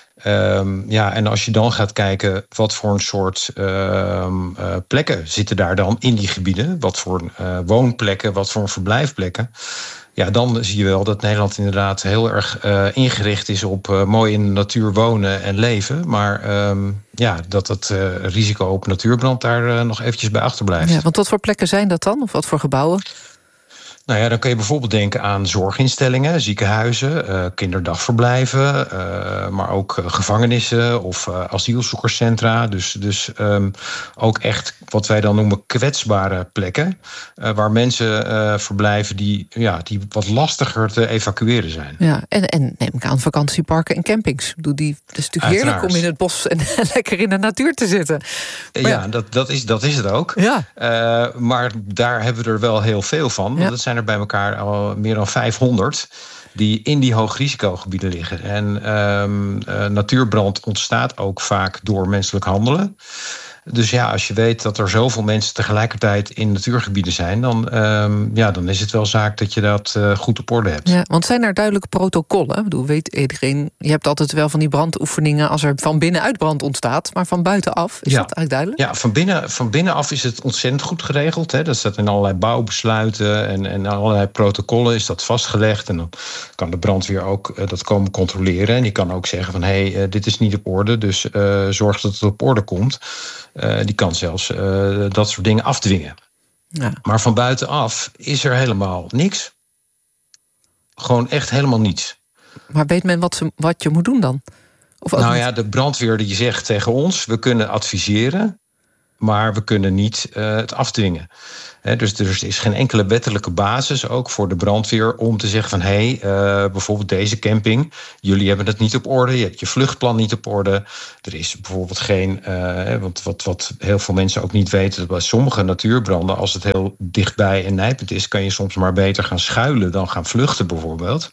Speaker 2: En als je dan gaat kijken wat voor een soort plekken zitten daar dan in die gebieden, wat voor woonplekken, wat voor verblijfplekken. Ja, dan zie je wel dat Nederland inderdaad heel erg ingericht is op mooi in de natuur wonen en leven. Maar dat het risico op natuurbrand daar nog eventjes bij achterblijft.
Speaker 7: Ja, want wat voor plekken zijn dat dan? Of wat voor gebouwen?
Speaker 2: Nou ja, dan kun je bijvoorbeeld denken aan zorginstellingen, ziekenhuizen, kinderdagverblijven, maar ook gevangenissen of asielzoekerscentra. Dus ook echt wat wij dan noemen kwetsbare plekken, waar mensen verblijven die wat lastiger te evacueren zijn.
Speaker 7: Ja, en neem ik aan vakantieparken en campings. Het is natuurlijk heerlijk om in het bos en lekker in de natuur te zitten.
Speaker 2: Maar dat is het ook. Ja. Maar daar hebben we er wel heel veel van. Want dat zijn er bij elkaar al meer dan 500 die in die hoogrisicogebieden liggen. En natuurbrand ontstaat ook vaak door menselijk handelen. Dus ja, als je weet dat er zoveel mensen tegelijkertijd in natuurgebieden zijn, dan is het wel zaak dat je dat goed op orde hebt.
Speaker 7: Ja, want zijn er duidelijke protocollen? Ik bedoel, weet iedereen, je hebt altijd wel van die brandoefeningen als er van binnenuit brand ontstaat, maar van buitenaf, is dat eigenlijk duidelijk?
Speaker 2: Ja, van binnenaf is het ontzettend goed geregeld. Hè. Dat staat in allerlei bouwbesluiten en allerlei protocollen is dat vastgelegd. En dan kan de brandweer ook dat komen controleren. En die kan ook zeggen van dit is niet op orde, dus zorg dat het op orde komt. Die kan zelfs dat soort dingen afdwingen.
Speaker 7: Ja.
Speaker 2: Maar van buitenaf is er helemaal niks. Gewoon echt helemaal niets.
Speaker 7: Maar weet men wat je moet doen dan? Of
Speaker 2: nou ja, de brandweer die zegt tegen ons, we kunnen adviseren, maar we kunnen niet het afdwingen. Dus er is geen enkele wettelijke basis ook voor de brandweer om te zeggen van bijvoorbeeld deze camping, jullie hebben het niet op orde, je hebt je vluchtplan niet op orde. Er is bijvoorbeeld geen, want wat heel veel mensen ook niet weten, dat bij sommige natuurbranden, als het heel dichtbij en nijpend is, kan je soms maar beter gaan schuilen dan gaan vluchten bijvoorbeeld.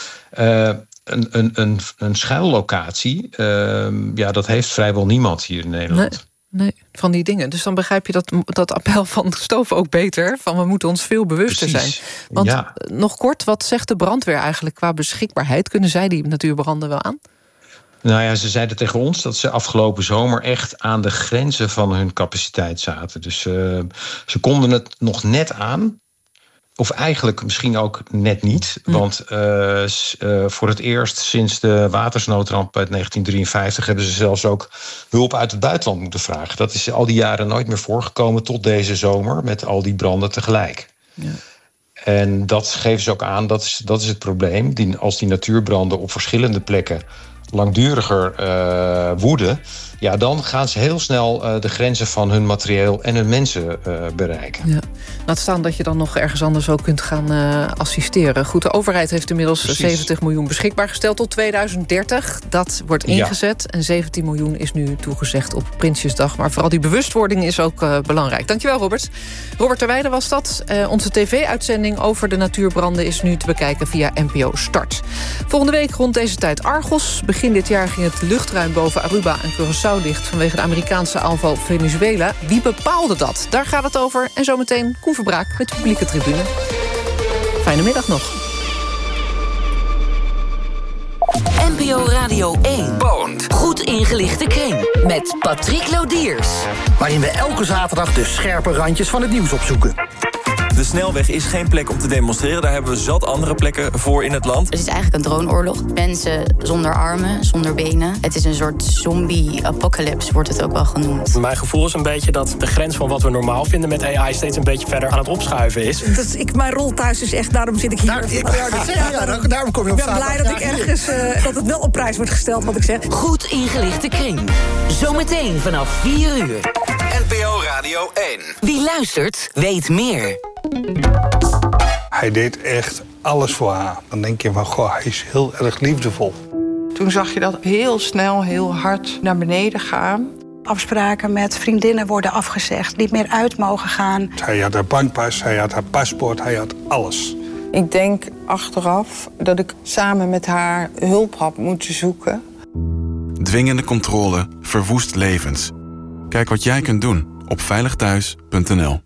Speaker 2: Een schuillocatie, dat heeft vrijwel niemand hier in Nederland.
Speaker 7: Nee, van die dingen. Dus dan begrijp je dat appel van Stoof ook beter. Van we moeten ons veel bewuster zijn. Want nog kort, wat zegt de brandweer eigenlijk qua beschikbaarheid? Kunnen zij die natuurbranden wel aan?
Speaker 2: Nou ja, ze zeiden tegen ons dat ze afgelopen zomer echt aan de grenzen van hun capaciteit zaten. Dus ze konden het nog net aan. Of eigenlijk misschien ook net niet. Want voor het eerst sinds de watersnoodramp uit 1953... hebben ze zelfs ook hulp uit het buitenland moeten vragen. Dat is al die jaren nooit meer voorgekomen tot deze zomer, met al die branden tegelijk. Ja. En dat geven ze ook aan, dat is het probleem. Als die natuurbranden op verschillende plekken langduriger woeden, ja, dan gaan ze heel snel de grenzen van hun materieel en hun mensen bereiken. Ja.
Speaker 7: Laat staan dat je dan nog ergens anders ook kunt gaan assisteren. Goed, de overheid heeft inmiddels 70 miljoen beschikbaar gesteld tot 2030. Dat wordt ingezet en 17 miljoen is nu toegezegd op Prinsjesdag. Maar vooral die bewustwording is ook belangrijk. Dankjewel, Robert. Robert Terweijde was dat. Onze tv-uitzending over de natuurbranden is nu te bekijken via NPO Start. Volgende week rond deze tijd Argos. Begin dit jaar ging het luchtruim boven Aruba en Curaçao dicht vanwege de Amerikaanse aanval op Venezuela. Wie bepaalde dat? Daar gaat het over. En zometeen Koen Verbraak met de publieke tribune. Fijne middag nog.
Speaker 13: NPO Radio 1. Bond. Goed ingelichte kring. Met Patrick Lodiers.
Speaker 3: Waarin we elke zaterdag de scherpe randjes van het nieuws opzoeken.
Speaker 4: De snelweg is geen plek om te demonstreren. Daar hebben we zat andere plekken voor in het land.
Speaker 5: Het is eigenlijk een droneoorlog. Mensen zonder armen, zonder benen. Het is een soort zombie-apocalypse, wordt het ook wel genoemd.
Speaker 9: Mijn gevoel is een beetje dat de grens van wat we normaal vinden met AI steeds een beetje verder aan het opschuiven is.
Speaker 23: Mijn rol thuis is echt, daarom zit ik hier.
Speaker 3: Daarom kom je op
Speaker 23: Ik ben blij dat ik ergens dat het wel op prijs wordt gesteld, wat ik zeg.
Speaker 13: Goed ingelichte kring. Zometeen vanaf 4 uur.
Speaker 12: NPO Radio 1.
Speaker 13: Wie luistert, weet meer.
Speaker 26: Hij deed echt alles voor haar. Dan denk je van, goh, hij is heel erg liefdevol.
Speaker 27: Toen zag je dat heel snel, heel hard naar beneden gaan.
Speaker 28: Afspraken met vriendinnen worden afgezegd, niet meer uit mogen gaan.
Speaker 26: Hij had haar bankpas, hij had haar paspoort, hij had alles.
Speaker 27: Ik denk achteraf dat ik samen met haar hulp had moeten zoeken.
Speaker 1: Dwingende controle verwoest levens. Kijk wat jij kunt doen op veiligthuis.nl.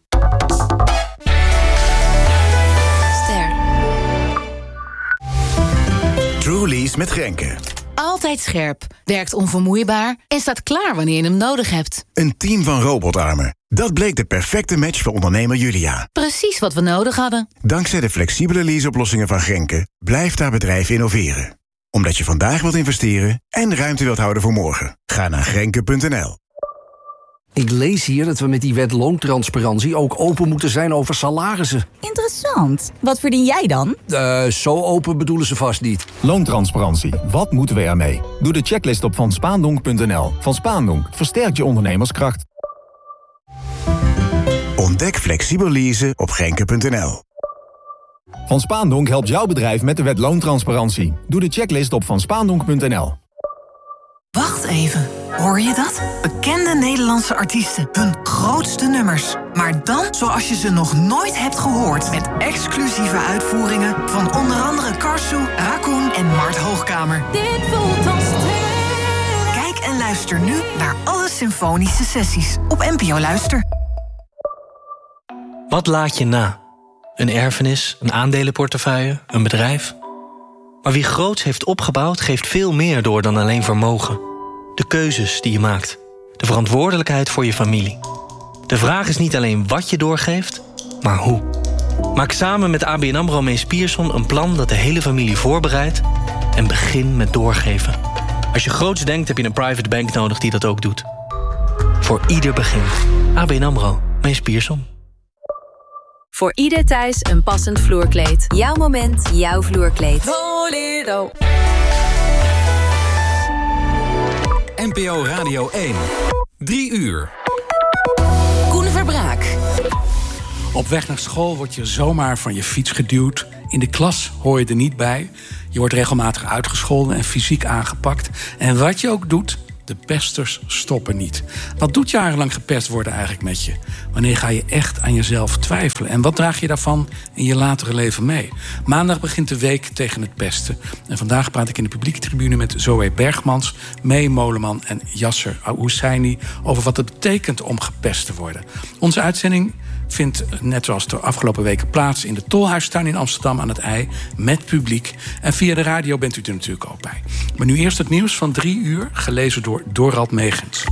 Speaker 29: Truly's met Grenke.
Speaker 30: Altijd scherp, werkt onvermoeibaar en staat klaar wanneer je hem nodig hebt.
Speaker 29: Een team van robotarmen. Dat bleek de perfecte match voor ondernemer Julia.
Speaker 30: Precies wat we nodig hadden.
Speaker 29: Dankzij de flexibele leaseoplossingen van Grenke blijft haar bedrijf innoveren. Omdat je vandaag wilt investeren en ruimte wilt houden voor morgen. Ga naar grenke.nl.
Speaker 31: Ik lees hier dat we met die wet loontransparantie ook open moeten zijn over salarissen.
Speaker 30: Interessant. Wat verdien jij dan?
Speaker 31: Zo open bedoelen ze vast niet.
Speaker 32: Loontransparantie. Wat moeten we ermee? Doe de checklist op vanspaandonk.nl. Van Spaandonk versterkt je ondernemerskracht.
Speaker 29: Ontdek flexibel leasen op grenke.nl.
Speaker 32: Van Spaandonk helpt jouw bedrijf met de wet loontransparantie. Doe de checklist op vanspaandonk.nl.
Speaker 33: Wacht even, hoor je dat? Bekende Nederlandse artiesten, hun grootste nummers. Maar dan zoals je ze nog nooit hebt gehoord. Met exclusieve uitvoeringen van onder andere Karsu, Raccoon en Mart Hoogkamer. Dit voelt als Kijk en luister nu naar alle symfonische sessies op NPO Luister.
Speaker 34: Wat laat je na? Een erfenis, een aandelenportefeuille, een bedrijf? Maar wie groots heeft opgebouwd, geeft veel meer door dan alleen vermogen. De keuzes die je maakt. De verantwoordelijkheid voor je familie. De vraag is niet alleen wat je doorgeeft, maar hoe. Maak samen met ABN AMRO Mees Pierson een plan dat de hele familie voorbereidt en begin met doorgeven. Als je groots denkt, heb je een private bank nodig die dat ook doet. Voor ieder begin. ABN AMRO. Mees Pierson.
Speaker 6: Voor ieder thuis een passend vloerkleed. Jouw moment, jouw vloerkleed.
Speaker 33: Voledo.
Speaker 12: NPO Radio 1. 3 uur.
Speaker 33: Koen Verbraak.
Speaker 8: Op weg naar school word je zomaar van je fiets geduwd. In de klas hoor je er niet bij. Je wordt regelmatig uitgescholden en fysiek aangepakt. En wat je ook doet, de pesters stoppen niet. Wat doet jarenlang gepest worden eigenlijk met je? Wanneer ga je echt aan jezelf twijfelen? En wat draag je daarvan in je latere leven mee? Maandag begint de week tegen het pesten. En vandaag praat ik in de publieke tribune met Zoe Bergmans, Mee Moleman en Yasser Husseini over wat het betekent om gepest te worden. Onze uitzending vindt net zoals de afgelopen weken plaats in de Tolhuistuin in Amsterdam aan het IJ met publiek. En via de radio bent u er natuurlijk ook bij. Maar nu eerst het nieuws van 3 uur, gelezen door Dorald Megens.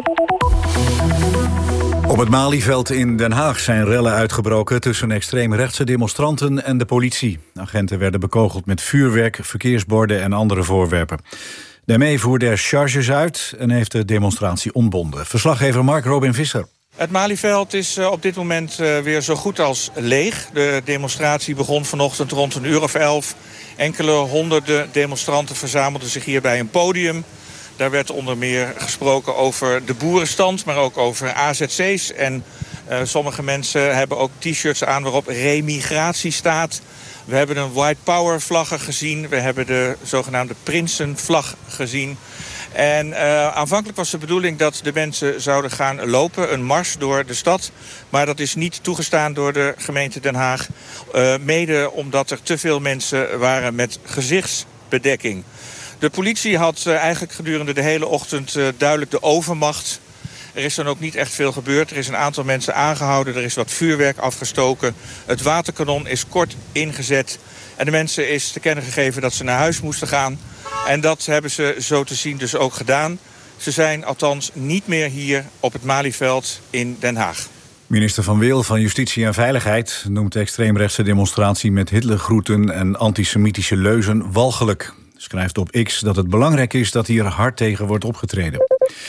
Speaker 10: Op het Malieveld in Den Haag zijn rellen uitgebroken tussen extreemrechtse demonstranten en de politie. Agenten werden bekogeld met vuurwerk, verkeersborden en andere voorwerpen. De ME voerde er charges uit en heeft de demonstratie ontbonden. Verslaggever Mark Robin Visser.
Speaker 14: Het Malieveld is op dit moment weer zo goed als leeg. De demonstratie begon vanochtend rond 11:00. Enkele honderden demonstranten verzamelden zich hier bij een podium. Daar werd onder meer gesproken over de boerenstand, maar ook over AZC's. En sommige mensen hebben ook t-shirts aan waarop remigratie staat. We hebben een White Power vlaggen gezien. We hebben de zogenaamde Prinsenvlag gezien. En aanvankelijk was de bedoeling dat de mensen zouden gaan lopen, een mars door de stad. Maar dat is niet toegestaan door de gemeente Den Haag. Mede omdat er te veel mensen waren met gezichtsbedekking. De politie had eigenlijk gedurende de hele ochtend duidelijk de overmacht. Er is dan ook niet echt veel gebeurd. Er is een aantal mensen aangehouden, er is wat vuurwerk afgestoken. Het waterkanon is kort ingezet. En de mensen is te kennen gegeven dat ze naar huis moesten gaan. En dat hebben ze zo te zien dus ook gedaan. Ze zijn althans niet meer hier op het Malieveld in Den Haag.
Speaker 10: Minister Van Wil van Justitie en Veiligheid noemt de extreemrechtse demonstratie met Hitlergroeten en antisemitische leuzen walgelijk. Schrijft op X dat het belangrijk is dat hier hard tegen wordt opgetreden.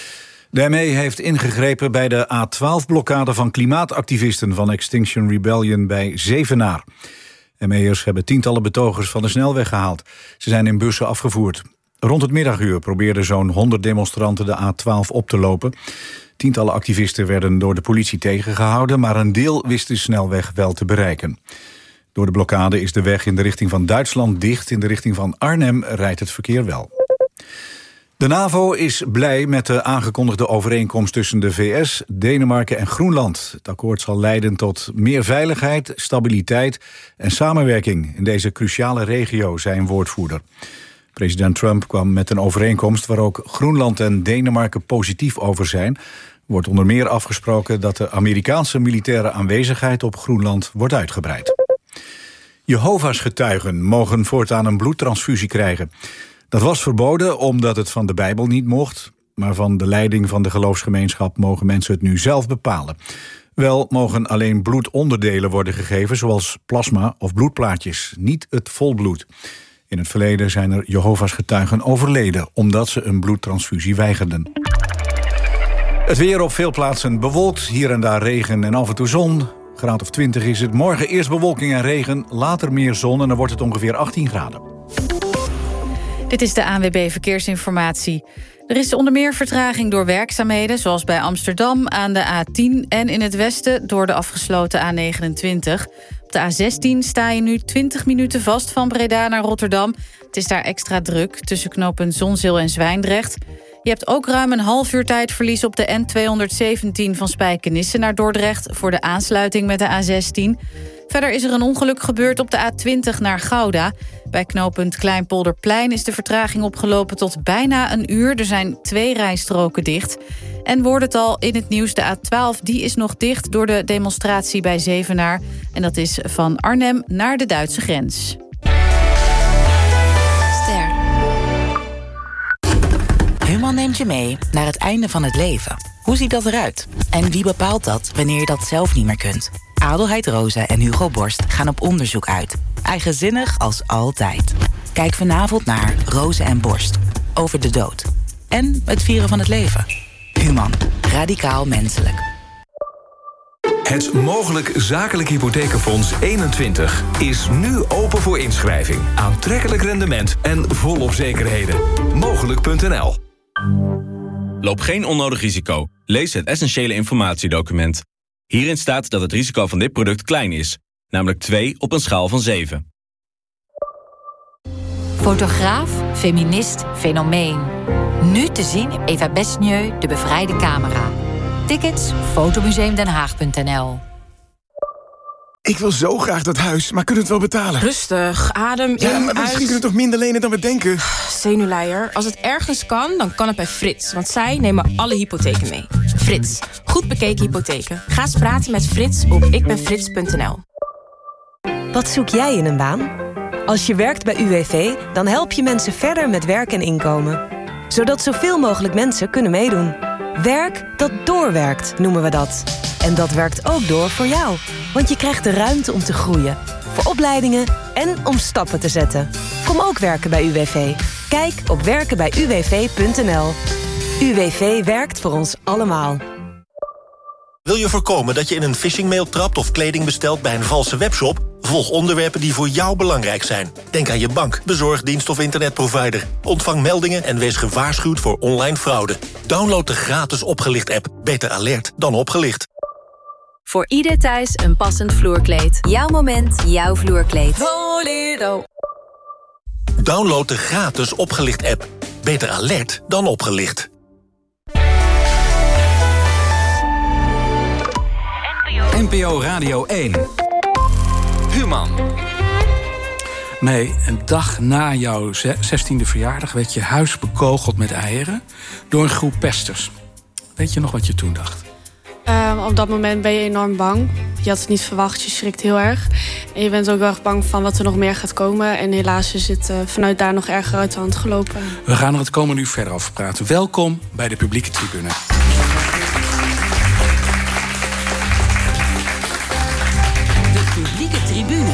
Speaker 10: De ME heeft ingegrepen bij de A12-blokkade van klimaatactivisten van Extinction Rebellion bij Zevenaar. ME'ers hebben tientallen betogers van de snelweg gehaald. Ze zijn in bussen afgevoerd. Rond het middaguur probeerden zo'n 100 demonstranten de A12 op te lopen. Tientallen activisten werden door de politie tegengehouden, maar een deel wist de snelweg wel te bereiken. Door de blokkade is de weg in de richting van Duitsland dicht. In de richting van Arnhem rijdt het verkeer wel. De NAVO is blij met de aangekondigde overeenkomst tussen de VS, Denemarken en Groenland. Het akkoord zal leiden tot meer veiligheid, stabiliteit en samenwerking in deze cruciale regio, zei een woordvoerder. President Trump kwam met een overeenkomst waar ook Groenland en Denemarken positief over zijn. Er wordt onder meer afgesproken dat de Amerikaanse militaire aanwezigheid op Groenland wordt uitgebreid. Jehovah's getuigen mogen voortaan een bloedtransfusie krijgen. Dat was verboden omdat het van de Bijbel niet mocht, maar van de leiding van de geloofsgemeenschap mogen mensen het nu zelf bepalen. Wel mogen alleen bloedonderdelen worden gegeven, zoals plasma of bloedplaatjes, niet het volbloed. In het verleden zijn er Jehovah's getuigen overleden omdat ze een bloedtransfusie weigerden. Het weer op veel plaatsen bewolkt, hier en daar regen en af en toe zon. Graad of 20 is het. Morgen eerst bewolking en regen, later meer zon en dan wordt het ongeveer 18 graden.
Speaker 15: Dit is de ANWB Verkeersinformatie. Er is onder meer vertraging door werkzaamheden, zoals bij Amsterdam aan de A10 en in het westen door de afgesloten A29. Op de A16 sta je nu 20 minuten vast van Breda naar Rotterdam. Het is daar extra druk tussen knooppunt Zonzeel en Zwijndrecht. Je hebt ook ruim een half uur tijdverlies op de N217 van Spijkenisse naar Dordrecht voor de aansluiting met de A16. Verder is er een ongeluk gebeurd op de A20 naar Gouda. Bij knooppunt Kleinpolderplein is de vertraging opgelopen tot bijna een uur. Er zijn 2 rijstroken dicht. En wordt het al in het nieuws, de A12 die is nog dicht door de demonstratie bij Zevenaar. En dat is van Arnhem naar de Duitse grens.
Speaker 33: Ster. Human neemt je mee naar het einde van het leven. Hoe ziet dat eruit? En wie bepaalt dat wanneer je dat zelf niet meer kunt? Adelheid Rozen en Hugo Borst gaan op onderzoek uit. Eigenzinnig als altijd. Kijk vanavond naar Rozen en Borst. Over de dood. En het vieren van het leven. Human.
Speaker 13: Radicaal menselijk.
Speaker 2: Het Mogelijk Zakelijk Hypothekenfonds 21 is nu open voor inschrijving. Aantrekkelijk rendement en volop zekerheden. Mogelijk.nl.
Speaker 4: Loop geen onnodig risico. Lees het essentiële informatiedocument. Hierin staat dat het risico van dit product klein is. Namelijk 2 op een schaal van 7.
Speaker 5: Fotograaf, feminist, fenomeen. Nu te zien Eva Besnieu, De Bevrijde Camera. Tickets fotomuseumdenhaag.nl.
Speaker 7: Ik wil zo graag dat huis, maar kunnen we het wel betalen?
Speaker 11: Rustig, adem in,
Speaker 7: ja, maar misschien kunnen we toch minder lenen dan we denken?
Speaker 11: Zenuwleier. Als het ergens kan, dan kan het bij Frits. Want zij nemen alle hypotheken mee. Frits, goed bekeken hypotheken. Ga eens praten met Frits op ikbenfrits.nl.
Speaker 16: Wat zoek jij in een baan? Als je werkt bij UWV, dan help je mensen verder met werk en inkomen. Zodat zoveel mogelijk mensen kunnen meedoen. Werk dat doorwerkt, noemen we dat. En dat werkt ook door voor jou. Want je krijgt de ruimte om te groeien. Voor opleidingen en om stappen te zetten. Kom ook werken bij UWV. Kijk op werkenbijuwv.nl. UWV werkt voor ons allemaal.
Speaker 17: Wil je voorkomen dat je in een phishingmail trapt of kleding bestelt bij een valse webshop? Volg onderwerpen die voor jou belangrijk zijn. Denk aan je bank, bezorgdienst of internetprovider. Ontvang meldingen en wees gewaarschuwd voor online fraude. Download de gratis Opgelicht-app. Beter alert dan opgelicht.
Speaker 6: Voor ieder thuis een passend vloerkleed. Jouw moment, jouw vloerkleed.
Speaker 17: Voledo. Download de gratis Opgelicht-app. Beter alert dan opgelicht.
Speaker 12: NPO Radio 1. Human.
Speaker 8: Nee, een dag na jouw 16e verjaardag werd je huis bekogeld met eieren door een groep pesters. Weet je nog wat je toen dacht?
Speaker 18: Op dat moment ben je enorm bang. Je had het niet verwacht, je schrikt heel erg. En je bent ook wel erg bang van wat er nog meer gaat komen. En helaas is het vanuit daar nog erger uit de hand gelopen.
Speaker 8: We gaan er het komende uur verder over praten. Welkom bij de publieke tribune.
Speaker 13: De publieke tribune.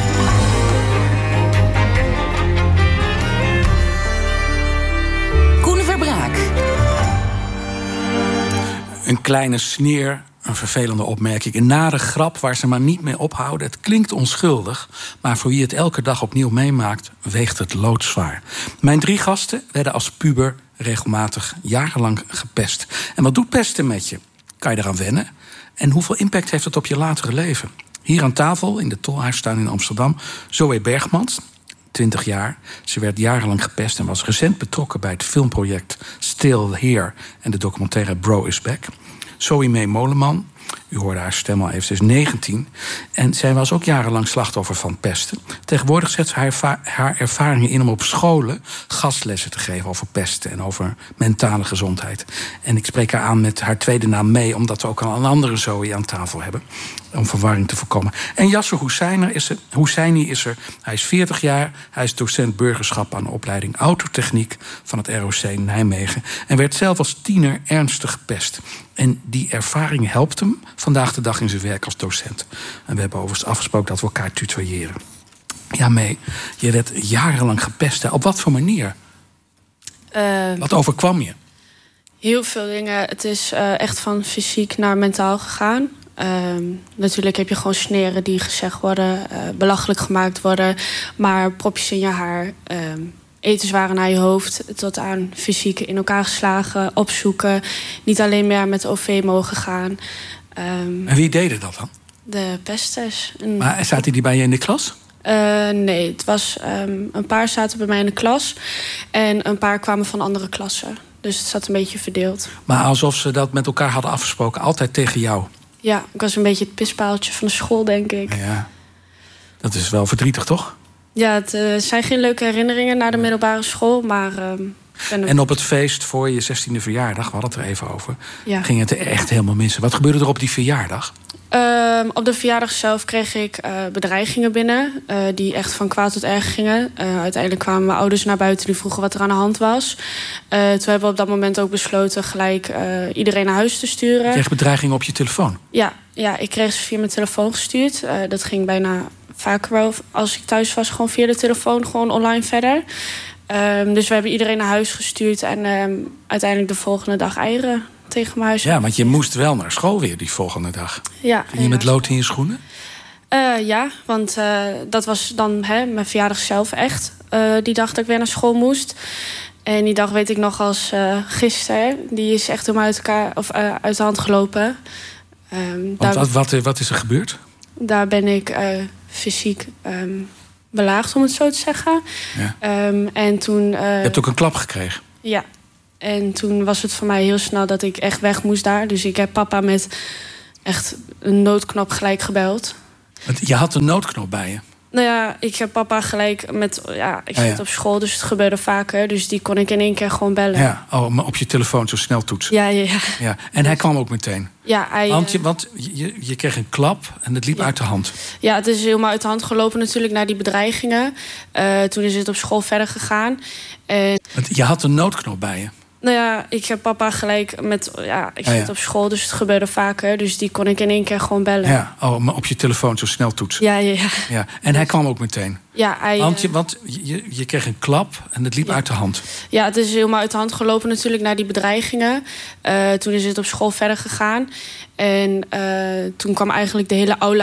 Speaker 13: Koen Verbraak.
Speaker 8: Een kleine sneer, een vervelende opmerking, een nare grap waar ze maar niet mee ophouden. Het klinkt onschuldig, maar voor wie het elke dag opnieuw meemaakt, weegt het loodzwaar. Mijn 3 gasten werden als puber regelmatig jarenlang gepest. En wat doet pesten met je? Kan je eraan wennen? En hoeveel impact heeft het op je latere leven? Hier aan tafel, in de Tolhuistuin in Amsterdam, Zoe Bergmans, 20 jaar. Ze werd jarenlang gepest en was recent betrokken bij het filmproject Still Here en de documentaire Bro is Back. Zoe Mee Molenman, u hoorde haar stem al even, ze is 19. En zij was ook jarenlang slachtoffer van pesten. Tegenwoordig zet ze haar ervaringen in om op scholen gastlessen te geven over pesten en over mentale gezondheid. En ik spreek haar aan met haar tweede naam Mee, omdat we ook al een andere Zoe aan tafel hebben. Om verwarring te voorkomen. En Yasser Husseini is er. Hij is 40 jaar. Hij is docent burgerschap aan de opleiding Autotechniek van het ROC Nijmegen. En werd zelf als tiener ernstig gepest. En die ervaring helpt hem vandaag de dag in zijn werk als docent. En we hebben overigens afgesproken dat we elkaar tutoyeren. Ja, Mee, je werd jarenlang gepest. Hè? Op wat voor manier? Wat overkwam je?
Speaker 18: Heel veel dingen. Het is echt van fysiek naar mentaal gegaan. Natuurlijk heb je gewoon sneren die gezegd worden, belachelijk gemaakt worden, maar propjes in je haar, etenswaren naar je hoofd, tot aan fysiek in elkaar geslagen, opzoeken, niet alleen meer met de OV mogen gaan.
Speaker 8: En wie deden dat dan?
Speaker 18: De pesters.
Speaker 8: Maar zaten die bij je in de klas?
Speaker 18: Nee, het was een paar zaten bij mij in de klas en een paar kwamen van andere klassen. Dus het zat een beetje verdeeld.
Speaker 8: Maar alsof ze dat met elkaar hadden afgesproken, altijd tegen jou?
Speaker 18: Ja, ik was een beetje het pispaaltje van de school, denk ik.
Speaker 8: Ja, dat is wel verdrietig, toch?
Speaker 18: Ja, het zijn geen leuke herinneringen naar de middelbare school, maar...
Speaker 8: En op het feest voor je 16e verjaardag, we hadden het er even over...
Speaker 18: Ja.
Speaker 8: ging het er echt helemaal mis. Wat gebeurde er op die verjaardag?
Speaker 18: Op de verjaardag zelf kreeg ik bedreigingen binnen... die echt van kwaad tot erg gingen. Uiteindelijk kwamen mijn ouders naar buiten die vroegen wat er aan de hand was. Toen hebben we op dat moment ook besloten gelijk iedereen naar huis te sturen.
Speaker 8: Je kreeg bedreigingen op je telefoon?
Speaker 18: Ja, ik kreeg ze via mijn telefoon gestuurd. Dat ging bijna vaker wel, als ik thuis was, gewoon via de telefoon, gewoon online verder. Dus we hebben iedereen naar huis gestuurd en uiteindelijk de volgende dag eieren tegen mijn huis.
Speaker 8: Ja, want je moest wel naar school weer die volgende dag.
Speaker 18: Ja,
Speaker 8: Ging je met lood in je schoenen?
Speaker 18: Ja, want dat was dan mijn verjaardag zelf echt. Die dag dat ik weer naar school moest. En die dag weet ik nog als gisteren. Die is echt helemaal uit de hand gelopen.
Speaker 8: Wat is er gebeurd?
Speaker 18: Daar ben ik fysiek belaagd, om het zo te zeggen.
Speaker 8: Ja.
Speaker 18: En toen...
Speaker 8: Je hebt ook een klap gekregen?
Speaker 18: Ja. En toen was het voor mij heel snel dat ik echt weg moest daar. Dus ik heb papa met echt een noodknop gelijk gebeld.
Speaker 8: Want je had een noodknop bij je?
Speaker 18: Nou ja, ik heb papa gelijk met... Ja, ik zit op school, dus het gebeurde vaker. Dus die kon ik in 1 keer gewoon bellen.
Speaker 8: Ja, maar op je telefoon zo snel toetsen. Ja. En hij kwam ook meteen?
Speaker 18: Ja,
Speaker 8: Want je kreeg een klap en het liep uit de hand.
Speaker 18: Ja, het is helemaal uit de hand gelopen natuurlijk na die bedreigingen. Toen is het op school verder gegaan.
Speaker 8: Want je had een noodknop bij je?
Speaker 18: Nou ja, ik heb papa gelijk met... Ja, ik zit op school, dus het gebeurde vaker. Dus die kon ik in 1 keer gewoon bellen.
Speaker 8: Ja, maar op je telefoon zo snel toetsen.
Speaker 18: Ja.
Speaker 8: En hij kwam ook meteen?
Speaker 18: Ja,
Speaker 8: Want je kreeg een klap en het liep uit de hand.
Speaker 18: Ja, het is helemaal uit de hand gelopen natuurlijk na die bedreigingen. Toen is het op school verder gegaan. En toen kwam eigenlijk de hele aula